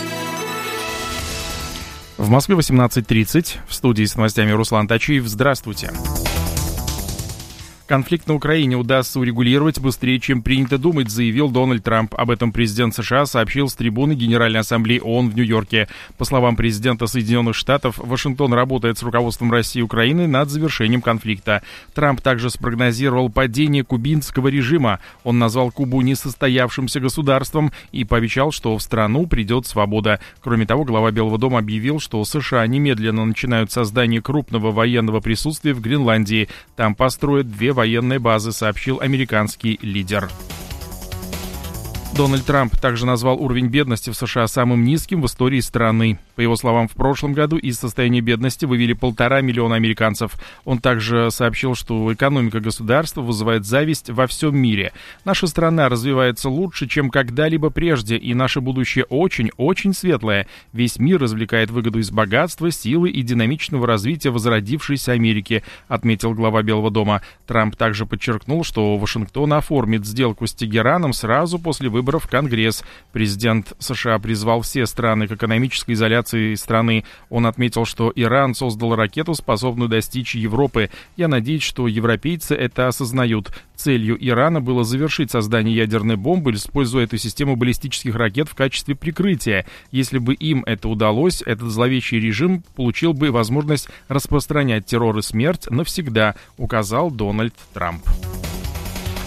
В Москве 18:30. В студии с новостями Руслан Тачиев. Здравствуйте. Конфликт на Украине удастся урегулировать быстрее, чем принято думать, заявил Дональд Трамп. Об этом президент США сообщил с трибуны Генеральной Ассамблеи ООН в Нью-Йорке. По словам президента Соединенных Штатов, Вашингтон работает с руководством России и Украины над завершением конфликта. Трамп также спрогнозировал падение кубинского режима. Он назвал Кубу несостоявшимся государством и пообещал, что в страну придет свобода. Кроме того, глава Белого дома объявил, что США немедленно начинают создание крупного военного присутствия в Гренландии. Там построят 2 военной базы, сообщил американский лидер. Дональд Трамп также назвал уровень бедности в США самым низким в истории страны. По его словам, в прошлом году из состояния бедности вывели 1,5 миллиона американцев. Он также сообщил, что экономика государства вызывает зависть во всем мире. Наша страна развивается лучше, чем когда-либо прежде, и наше будущее очень-очень светлое. Весь мир извлекает выгоду из богатства, силы и динамичного развития возродившейся Америки, отметил глава Белого дома. Трамп также подчеркнул, что Вашингтон оформит сделку с Тегераном сразу после выборов в Конгресс. Президент США призвал все страны к экономической изоляции страны. Он отметил, что Иран создал ракету, способную достичь Европы. Я надеюсь, что европейцы это осознают. Целью Ирана было завершить создание ядерной бомбы, используя эту систему баллистических ракет в качестве прикрытия. Если бы им это удалось, этот зловещий режим получил бы возможность распространять террор и смерть навсегда, указал Дональд Трамп.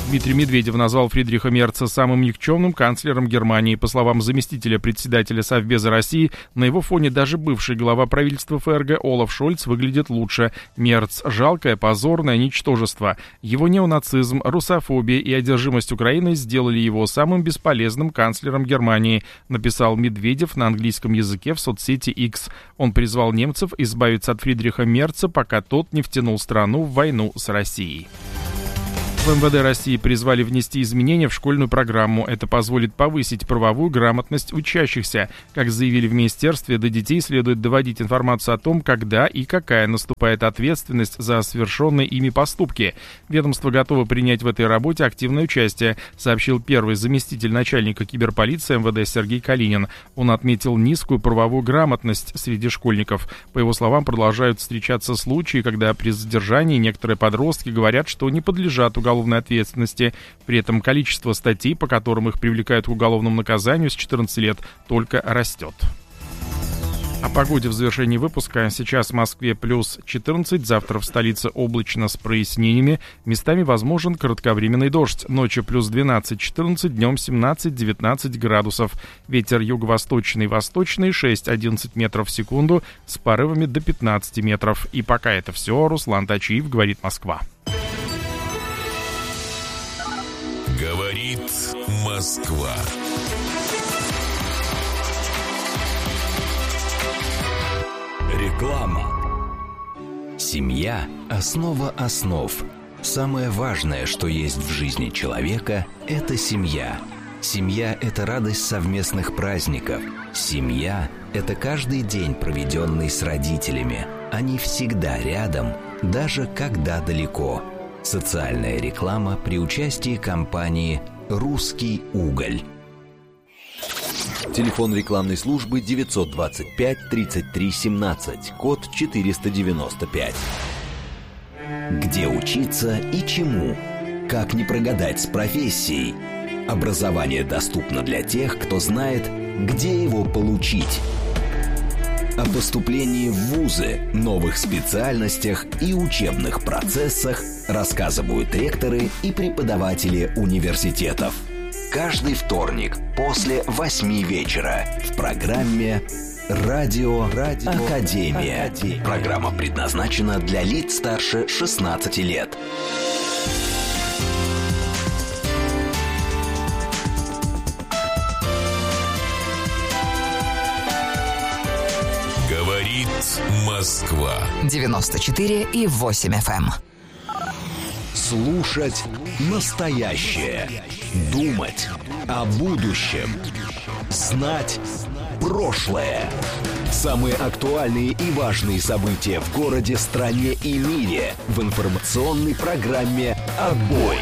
Дмитрий Медведев назвал Фридриха Мерца самым никчемным канцлером Германии. По словам заместителя председателя Совбеза России, на его фоне даже бывший глава правительства ФРГ Олаф Шольц выглядит лучше. Мерц – жалкое, позорное ничтожество. Его неонацизм, русофобия и одержимость Украиной сделали его самым бесполезным канцлером Германии, написал Медведев на английском языке в соцсети X. Он призвал немцев избавиться от Фридриха Мерца, пока тот не втянул страну в войну с Россией. В МВД России призвали внести изменения в школьную программу. Это позволит повысить правовую грамотность учащихся. Как заявили в министерстве, до детей следует доводить информацию о том, когда и какая наступает ответственность за совершенные ими поступки. Ведомство готово принять в этой работе активное участие, сообщил первый заместитель начальника киберполиции МВД Сергей Калинин. Он отметил низкую правовую грамотность среди школьников. По его словам, продолжают встречаться случаи, когда при задержании некоторые подростки говорят, что не подлежат уголовной ответственности. При этом количество статей, по которым их привлекают к уголовному наказанию с 14 лет, только растет. О погоде в завершении выпуска. Сейчас в Москве плюс 14, завтра в столице облачно с прояснениями. Местами возможен кратковременный дождь. Ночью плюс 12-14, днем 17-19 градусов. Ветер юго-восточный, восточный 6-11 метров в секунду с порывами до 15 метров. И пока это все. Руслан Тачиев, говорит Москва. Говорит Москва. Реклама. Семья – основа основ. Самое важное, что есть в жизни человека – это семья. Семья – это радость совместных праздников. Семья – это каждый день, проведенный с родителями. Они всегда рядом, даже когда далеко. Социальная реклама при участии компании «Русский уголь». Телефон рекламной службы 925 33 17, код 495. Где учиться и чему? Как не прогадать с профессией? Образование доступно для тех, кто знает, где его получить. О поступлении в вузы, новых специальностях и учебных процессах рассказывают ректоры и преподаватели университетов. Каждый вторник после 8 вечера в программе «Радио Академия». Программа предназначена для лиц старше 16 лет. Говорит Москва. 94,8 FM. Слушать настоящее. Думать о будущем. Знать прошлое. Самые актуальные и важные события в городе, стране и мире в информационной программе «Отбой».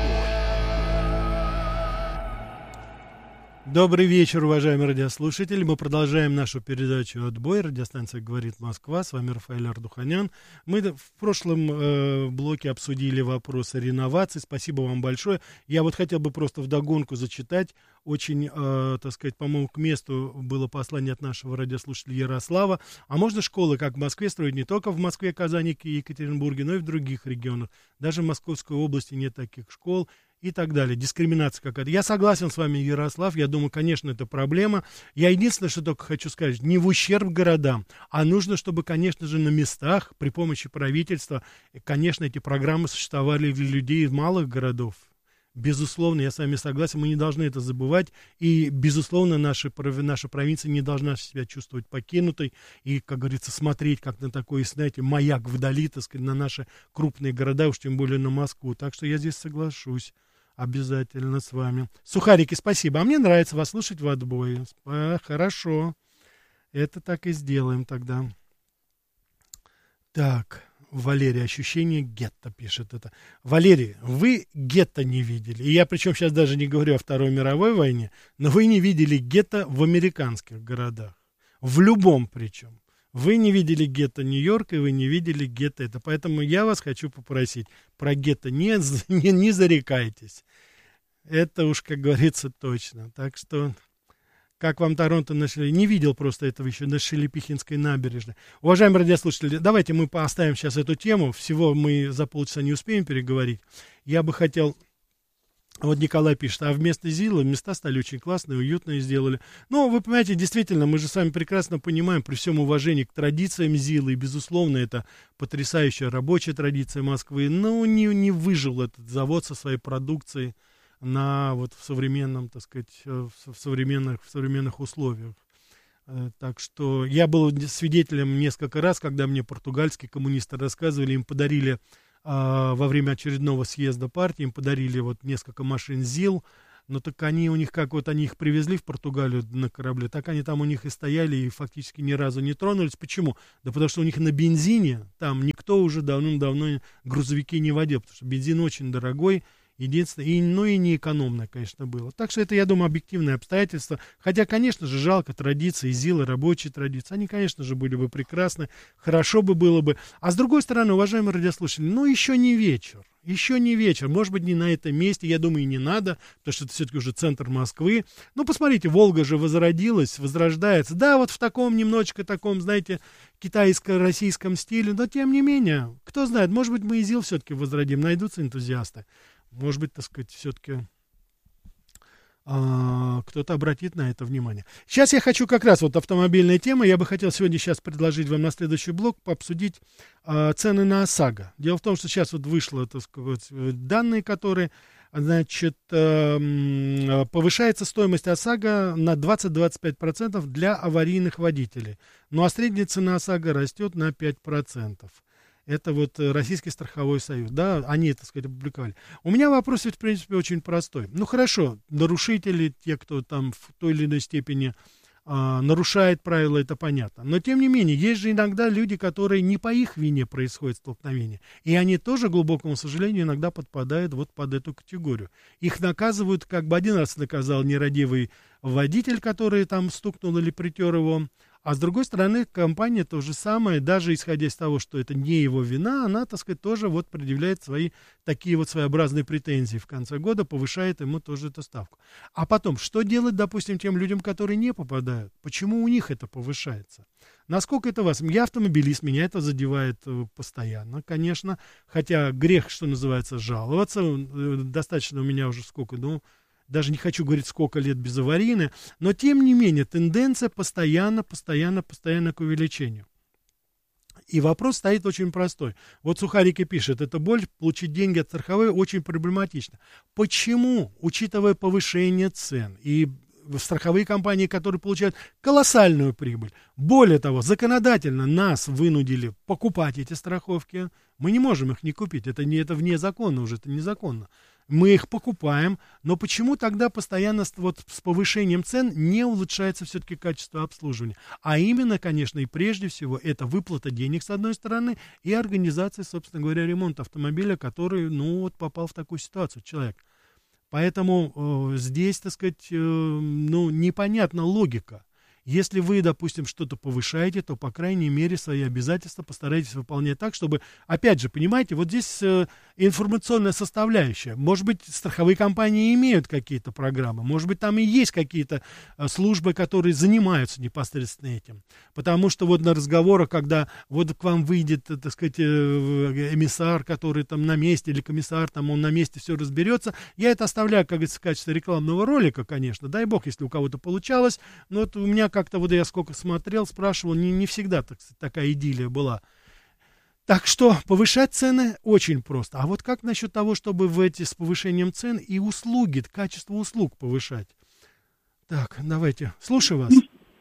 Добрый вечер, уважаемые радиослушатели. Мы продолжаем нашу передачу «Отбой». Радиостанция «Говорит Москва». С вами Рафаэль Ардуханян. Мы в прошлом блоке обсудили вопросы реновации. Спасибо вам большое. Я вот хотел бы просто вдогонку зачитать. Очень, так сказать, по-моему, к месту было послание от нашего радиослушателя Ярослава. А можно школы, как в Москве, строить не только в Москве, Казани и Екатеринбурге, но и в других регионах. Даже в Московской области нет таких школ. И так далее. Дискриминация какая-то. Я согласен с вами, Ярослав. Я думаю, конечно, это проблема. Я единственное, что только хочу сказать, не в ущерб городам, а нужно, чтобы, конечно же, на местах при помощи правительства, конечно, эти программы существовали для людей из малых городов. Безусловно, я с вами согласен, мы не должны это забывать. И, безусловно, наша провинция не должна себя чувствовать покинутой. И, как говорится, смотреть как на такой, знаете, маяк вдали, так сказать, на наши крупные города, уж тем более на Москву. Так что я здесь соглашусь. Обязательно с вами. Сухарики, спасибо. А мне нравится вас слушать в отбое. Хорошо. Это так и сделаем тогда. Так, Валерий, ощущение гетто пишет это. Валерий, вы гетто не видели. И я причем сейчас даже не говорю о Второй мировой войне, но вы не видели гетто в американских городах. В любом причем. Вы не видели гетто Нью-Йорка, и вы не видели гетто это. Поэтому я вас хочу попросить, про гетто не зарекайтесь. Это уж, как говорится, точно. Так что, как вам Торонто нашли? Не видел просто этого еще на Шелепихинской набережной. Уважаемые радиослушатели, давайте мы оставим сейчас эту тему. Всего мы за полчаса не успеем переговорить. Я бы хотел Вот Николай пишет, а вместо ЗИЛа места стали очень классные, уютные сделали. Ну, вы понимаете, действительно, мы же с вами прекрасно понимаем, при всем уважении к традициям ЗИЛа, и, безусловно, это потрясающая рабочая традиция Москвы, но не выжил этот завод со своей продукцией в современном, так сказать, в современных условиях. Так что я был свидетелем несколько раз, когда мне португальские коммунисты рассказывали, им подарили во время очередного съезда партии, им подарили вот несколько машин ЗИЛ, но так они их привезли в Португалию на корабле, так они там у них и стояли и фактически ни разу не тронулись. Почему? Да потому что у них на бензине там никто уже давным-давно грузовики не водил, потому что бензин очень дорогой, единственное, и не экономное, конечно, было. Так что это, я думаю, объективные обстоятельства. Хотя, конечно же, жалко традиции ЗИЛа, рабочие традиции. Они, конечно же, были бы прекрасны, хорошо бы было бы. А с другой стороны, уважаемые радиослушатели, еще не вечер. Еще не вечер, может быть, не на этом месте, я думаю, и не надо, потому что это все-таки уже центр Москвы. Ну, посмотрите, Волга же возрождается. Да, вот в таком немножечко таком, знаете, китайско-российском стиле, но тем не менее, кто знает, может быть, мы и ЗИЛ все-таки возродим, найдутся энтузиасты. Может быть, так сказать, все-таки кто-то обратит на это внимание. Сейчас я хочу как раз вот автомобильная тема. Я бы хотел сегодня предложить вам на следующий блок пообсудить цены на ОСАГО. Дело в том, что сейчас вот вышло, так сказать, данные, которые, значит, повышается стоимость ОСАГО на 20-25% для аварийных водителей. Ну а средняя цена ОСАГО растет на 5%. Это вот Российский страховой союз, да, они, так сказать, опубликовали. У меня вопрос ведь, в принципе, очень простой. Ну, хорошо, нарушители, те, кто там в той или иной степени нарушает правила, это понятно. Но, тем не менее, есть же иногда люди, которые не по их вине происходит столкновение. И они тоже, к глубокому сожалению, иногда подпадают вот под эту категорию. Их наказывают, как бы один раз наказал нерадивый водитель, который там стукнул или притер его. А с другой стороны, компания то же самое, даже исходя из того, что это не его вина, она, так сказать, тоже вот предъявляет свои такие вот своеобразные претензии в конце года, повышает ему тоже эту ставку. А потом, что делать, допустим, тем людям, которые не попадают? Почему у них это повышается? Насколько это вас? Я автомобилист, меня это задевает постоянно, конечно, хотя грех, что называется, жаловаться. Достаточно у меня уже сколько, даже не хочу говорить, сколько лет без аварийной, но тем не менее тенденция постоянно к увеличению. И вопрос стоит очень простой. Вот Сухарики пишет, это боль, получить деньги от страховой очень проблематично. Почему, учитывая повышение цен и страховые компании, которые получают колоссальную прибыль, более того, законодательно нас вынудили покупать эти страховки, мы не можем их не купить, это вне закона уже, это незаконно. Мы их покупаем, но почему тогда постоянно вот с повышением цен не улучшается все-таки качество обслуживания? А именно, конечно, и прежде всего, это выплата денег с одной стороны и организация, собственно говоря, ремонта автомобиля, который, попал в такую ситуацию человек. Поэтому здесь, так сказать, непонятна логика. Если вы, допустим, что-то повышаете, то, по крайней мере, свои обязательства постарайтесь выполнять так, чтобы, опять же, понимаете, вот здесь информационная составляющая. Может быть, страховые компании имеют какие-то программы, может быть, там и есть какие-то службы, которые занимаются непосредственно этим. Потому что вот на разговорах, когда вот к вам выйдет, так сказать, эмиссар, который там на месте, или комиссар, там он на месте все разберется, я это оставляю, как говорится, в качестве рекламного ролика, конечно, дай бог, если у кого-то получалось, но вот у меня как-то вот я сколько смотрел, спрашивал, не всегда такая идиллия была. Так что повышать цены очень просто. А вот как насчет того, чтобы с повышением цен и услуги, качество услуг повышать? Так, давайте, слушаю вас.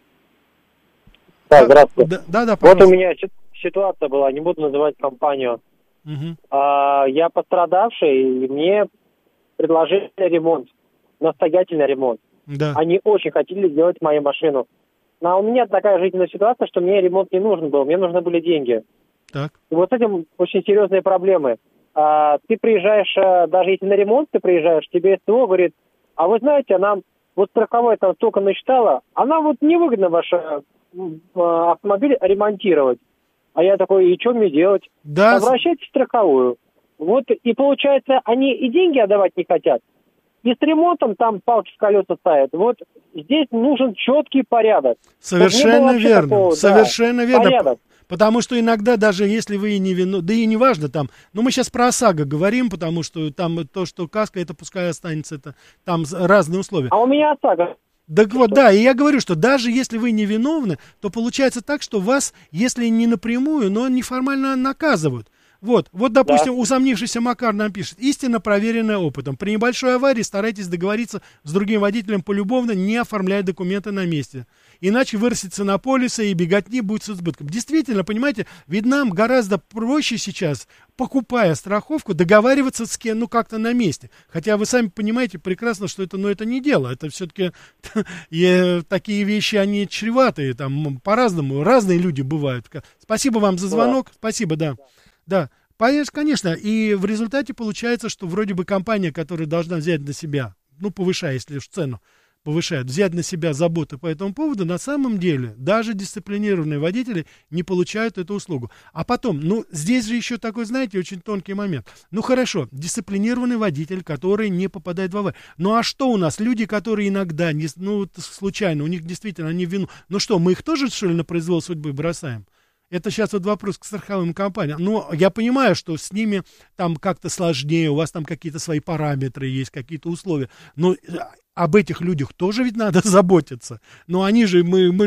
Да, здравствуйте. Да, вот у меня ситуация была, не буду называть компанию. Угу. Я пострадавший, и мне предложили ремонт, настоятельный ремонт. Да. Они очень хотели сделать мою машину. Но у меня такая жизненная ситуация, что мне ремонт не нужен был, мне нужны были деньги. Так. И вот с этим очень серьезные проблемы. Ты приезжаешь, даже если на ремонт ты приезжаешь, тебе СТО говорит, а вы знаете, нам вот страховая там столько насчитала, а нам вот невыгодно ваш автомобиль ремонтировать. А я такой, и что мне делать? Да. Обращайтесь в страховую. Вот, и получается, они и деньги отдавать не хотят, и с ремонтом там палки в колеса ставят. Вот здесь нужен четкий порядок. Совершенно верно. Совершенно верно. Порядок. Потому что иногда, даже если вы и не виновны, да и не важно там, но мы сейчас про ОСАГО говорим, потому что там то, что каска, это пускай останется, это там разные условия. А у меня ОСАГО. Так вот, да, и я говорю, что даже если вы не виновны, то получается так, что вас, если не напрямую, но неформально наказывают. Вот, допустим, усомнившийся Макар нам пишет: истинно проверенная опытом. При небольшой аварии старайтесь договориться с другим водителем полюбовно, не оформляя документы на месте. Иначе вырастет цена полиса и беготни будет с избытком. Действительно, понимаете, ведь нам гораздо проще сейчас, покупая страховку, договариваться с кем, как-то на месте. Хотя вы сами понимаете прекрасно, что это не дело. Это все-таки такие вещи, они чреватые, там по-разному, разные люди бывают. Спасибо вам за звонок, спасибо, да. Да, конечно, и в результате получается, что вроде бы компания, которая должна взять на себя, повышая, если уж цену повышает, взять на себя заботу по этому поводу, на самом деле даже дисциплинированные водители не получают эту услугу. А потом, здесь же еще такой, знаете, очень тонкий момент. Хорошо, дисциплинированный водитель, который не попадает в аварию. А что у нас? Люди, которые иногда, случайно, у них действительно они вину. Что, мы их тоже, что ли, на произвол судьбы бросаем? Это сейчас вопрос к страховым компаниям. Я понимаю, что с ними там как-то сложнее, у вас там какие-то свои параметры есть, какие-то условия. Но об этих людях тоже ведь надо заботиться. Вы же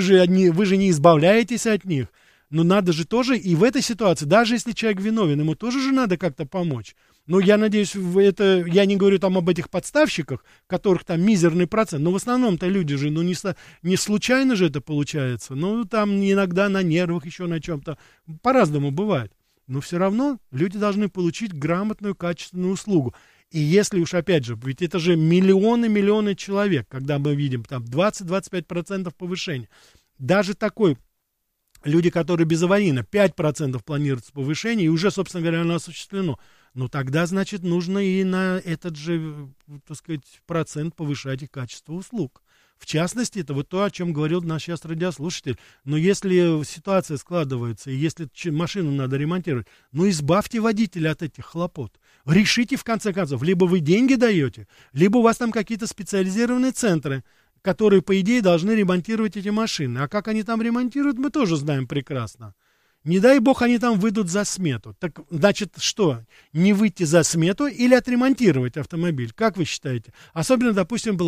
не избавляетесь от них. Надо же тоже и в этой ситуации, даже если человек виновен, ему тоже же надо как-то помочь. Я надеюсь, я не говорю там об этих подставщиках, которых там мизерный процент, но в основном-то люди же, не случайно же это получается, там иногда на нервах, еще на чем-то, по-разному бывает. Но все равно люди должны получить грамотную, качественную услугу. И если уж, опять же, ведь это же миллионы человек, когда мы видим там 20-25% повышения, даже такой... Люди, которые безаварийно, 5% планируется повышение, и уже, собственно говоря, оно осуществлено. Тогда, значит, нужно и на этот же, процент повышать и качество услуг. В частности, это то, о чем говорил наш сейчас радиослушатель. Но если ситуация складывается, и если машину надо ремонтировать, избавьте водителя от этих хлопот. Решите, в конце концов, либо вы деньги даете, либо у вас там какие-то специализированные центры, которые, по идее, должны ремонтировать эти машины. А как они там ремонтируют, мы тоже знаем прекрасно. Не дай бог, они там выйдут за смету. Так, значит, что? Не выйти за смету или отремонтировать автомобиль? Как вы считаете? Особенно, допустим,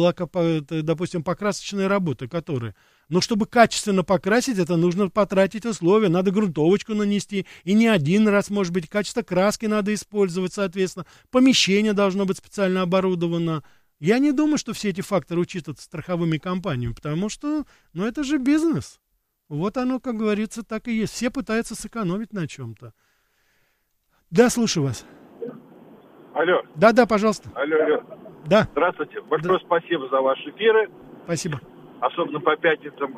покрасочные работы, которые... чтобы качественно покрасить, это нужно потратить условия. Надо грунтовочку нанести. И не один раз, может быть, качество краски надо использовать, соответственно. Помещение должно быть специально оборудовано. Я не думаю, что все эти факторы учитываются страховыми компаниями, потому что, это же бизнес. Вот оно, как говорится, так и есть. Все пытаются сэкономить на чем-то. Да, слушаю вас. Алло. Да, пожалуйста. Алло. Да. Здравствуйте. Большое спасибо за ваши эфиры. Спасибо. Особенно по пятницам.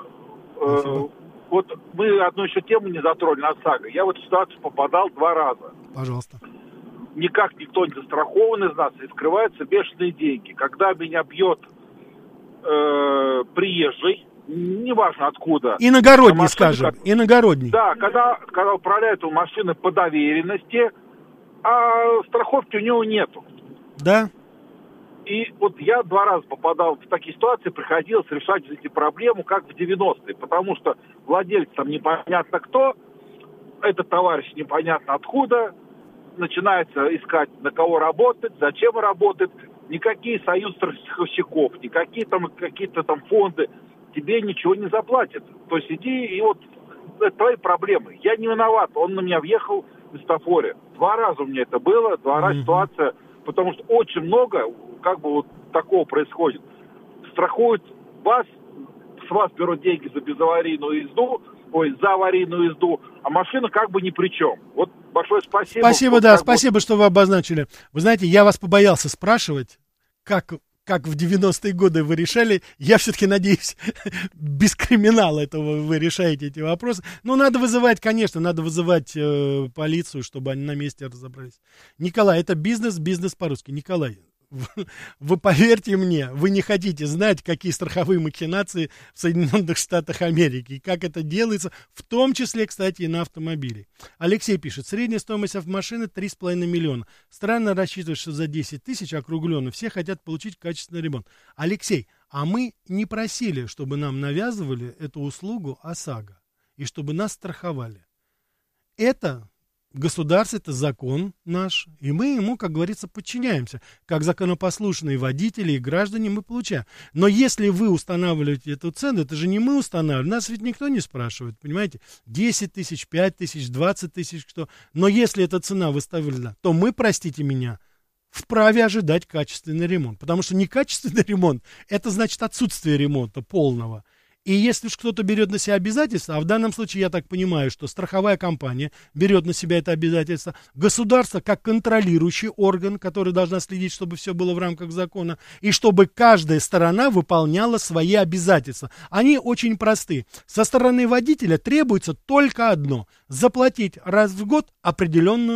Вот мы одну еще тему не затронули, ОСАГО. Я в эту ситуацию попадал 2 раза. Пожалуйста. Никак никто не застрахован из нас, и вскрываются бешеные деньги. Когда меня бьет приезжий, неважно откуда. Иногородний, скажем, иногородний. Да, когда управляют машины по доверенности, а страховки у него нету. Да. И вот я 2 раза попадал в такие ситуации, приходилось решать эти проблемы, как в 90-е, потому что владелец там непонятно кто, этот товарищ непонятно откуда, начинается искать, на кого работать, зачем работает. Никакие союз страховщиков, никакие там какие-то там фонды тебе ничего не заплатят. То есть иди, и вот это твои проблемы. Я не виноват, он на меня въехал в светофоре. 2 раза у меня это было, 2 раза ситуация, потому что очень много такого происходит. Страхуют вас, с вас берут деньги за безаварийную езду, за аварийную езду, а машина ни при чем. Вот большое спасибо. Спасибо, да, спасибо, что вы обозначили. Вы знаете, я вас побоялся спрашивать, как в 90-е годы вы решали. Я все-таки надеюсь, без криминала этого вы решаете эти вопросы. Надо вызывать, конечно, полицию, чтобы они на месте разобрались. Николай, это бизнес по-русски. Николай, вы поверьте мне, вы не хотите знать, какие страховые махинации в Соединенных Штатах Америки, и как это делается, в том числе, кстати, и на автомобиле. Алексей пишет: средняя стоимость автомашины 3,5 миллиона. Странно рассчитывать, что за 10 тысяч округленно все хотят получить качественный ремонт. Алексей, а мы не просили, чтобы нам навязывали эту услугу ОСАГО, и чтобы нас страховали. это государство, это закон наш, и мы ему, как говорится, подчиняемся. Как законопослушные водители и граждане мы получаем. Но если вы устанавливаете эту цену, это же не мы устанавливаем, нас ведь никто не спрашивает, понимаете? 10 тысяч, 5 тысяч, 20 тысяч, что. Но если эта цена выставлена, то мы, простите меня, вправе ожидать качественный ремонт. Потому что некачественный ремонт, это значит отсутствие ремонта полного. И если уж кто-то берет на себя обязательства, а в данном случае я так понимаю, что страховая компания берет на себя это обязательство, государство как контролирующий орган, который должна следить, чтобы все было в рамках закона, и чтобы каждая сторона выполняла свои обязательства. Они очень просты. Со стороны водителя требуется только одно – заплатить раз в год определенную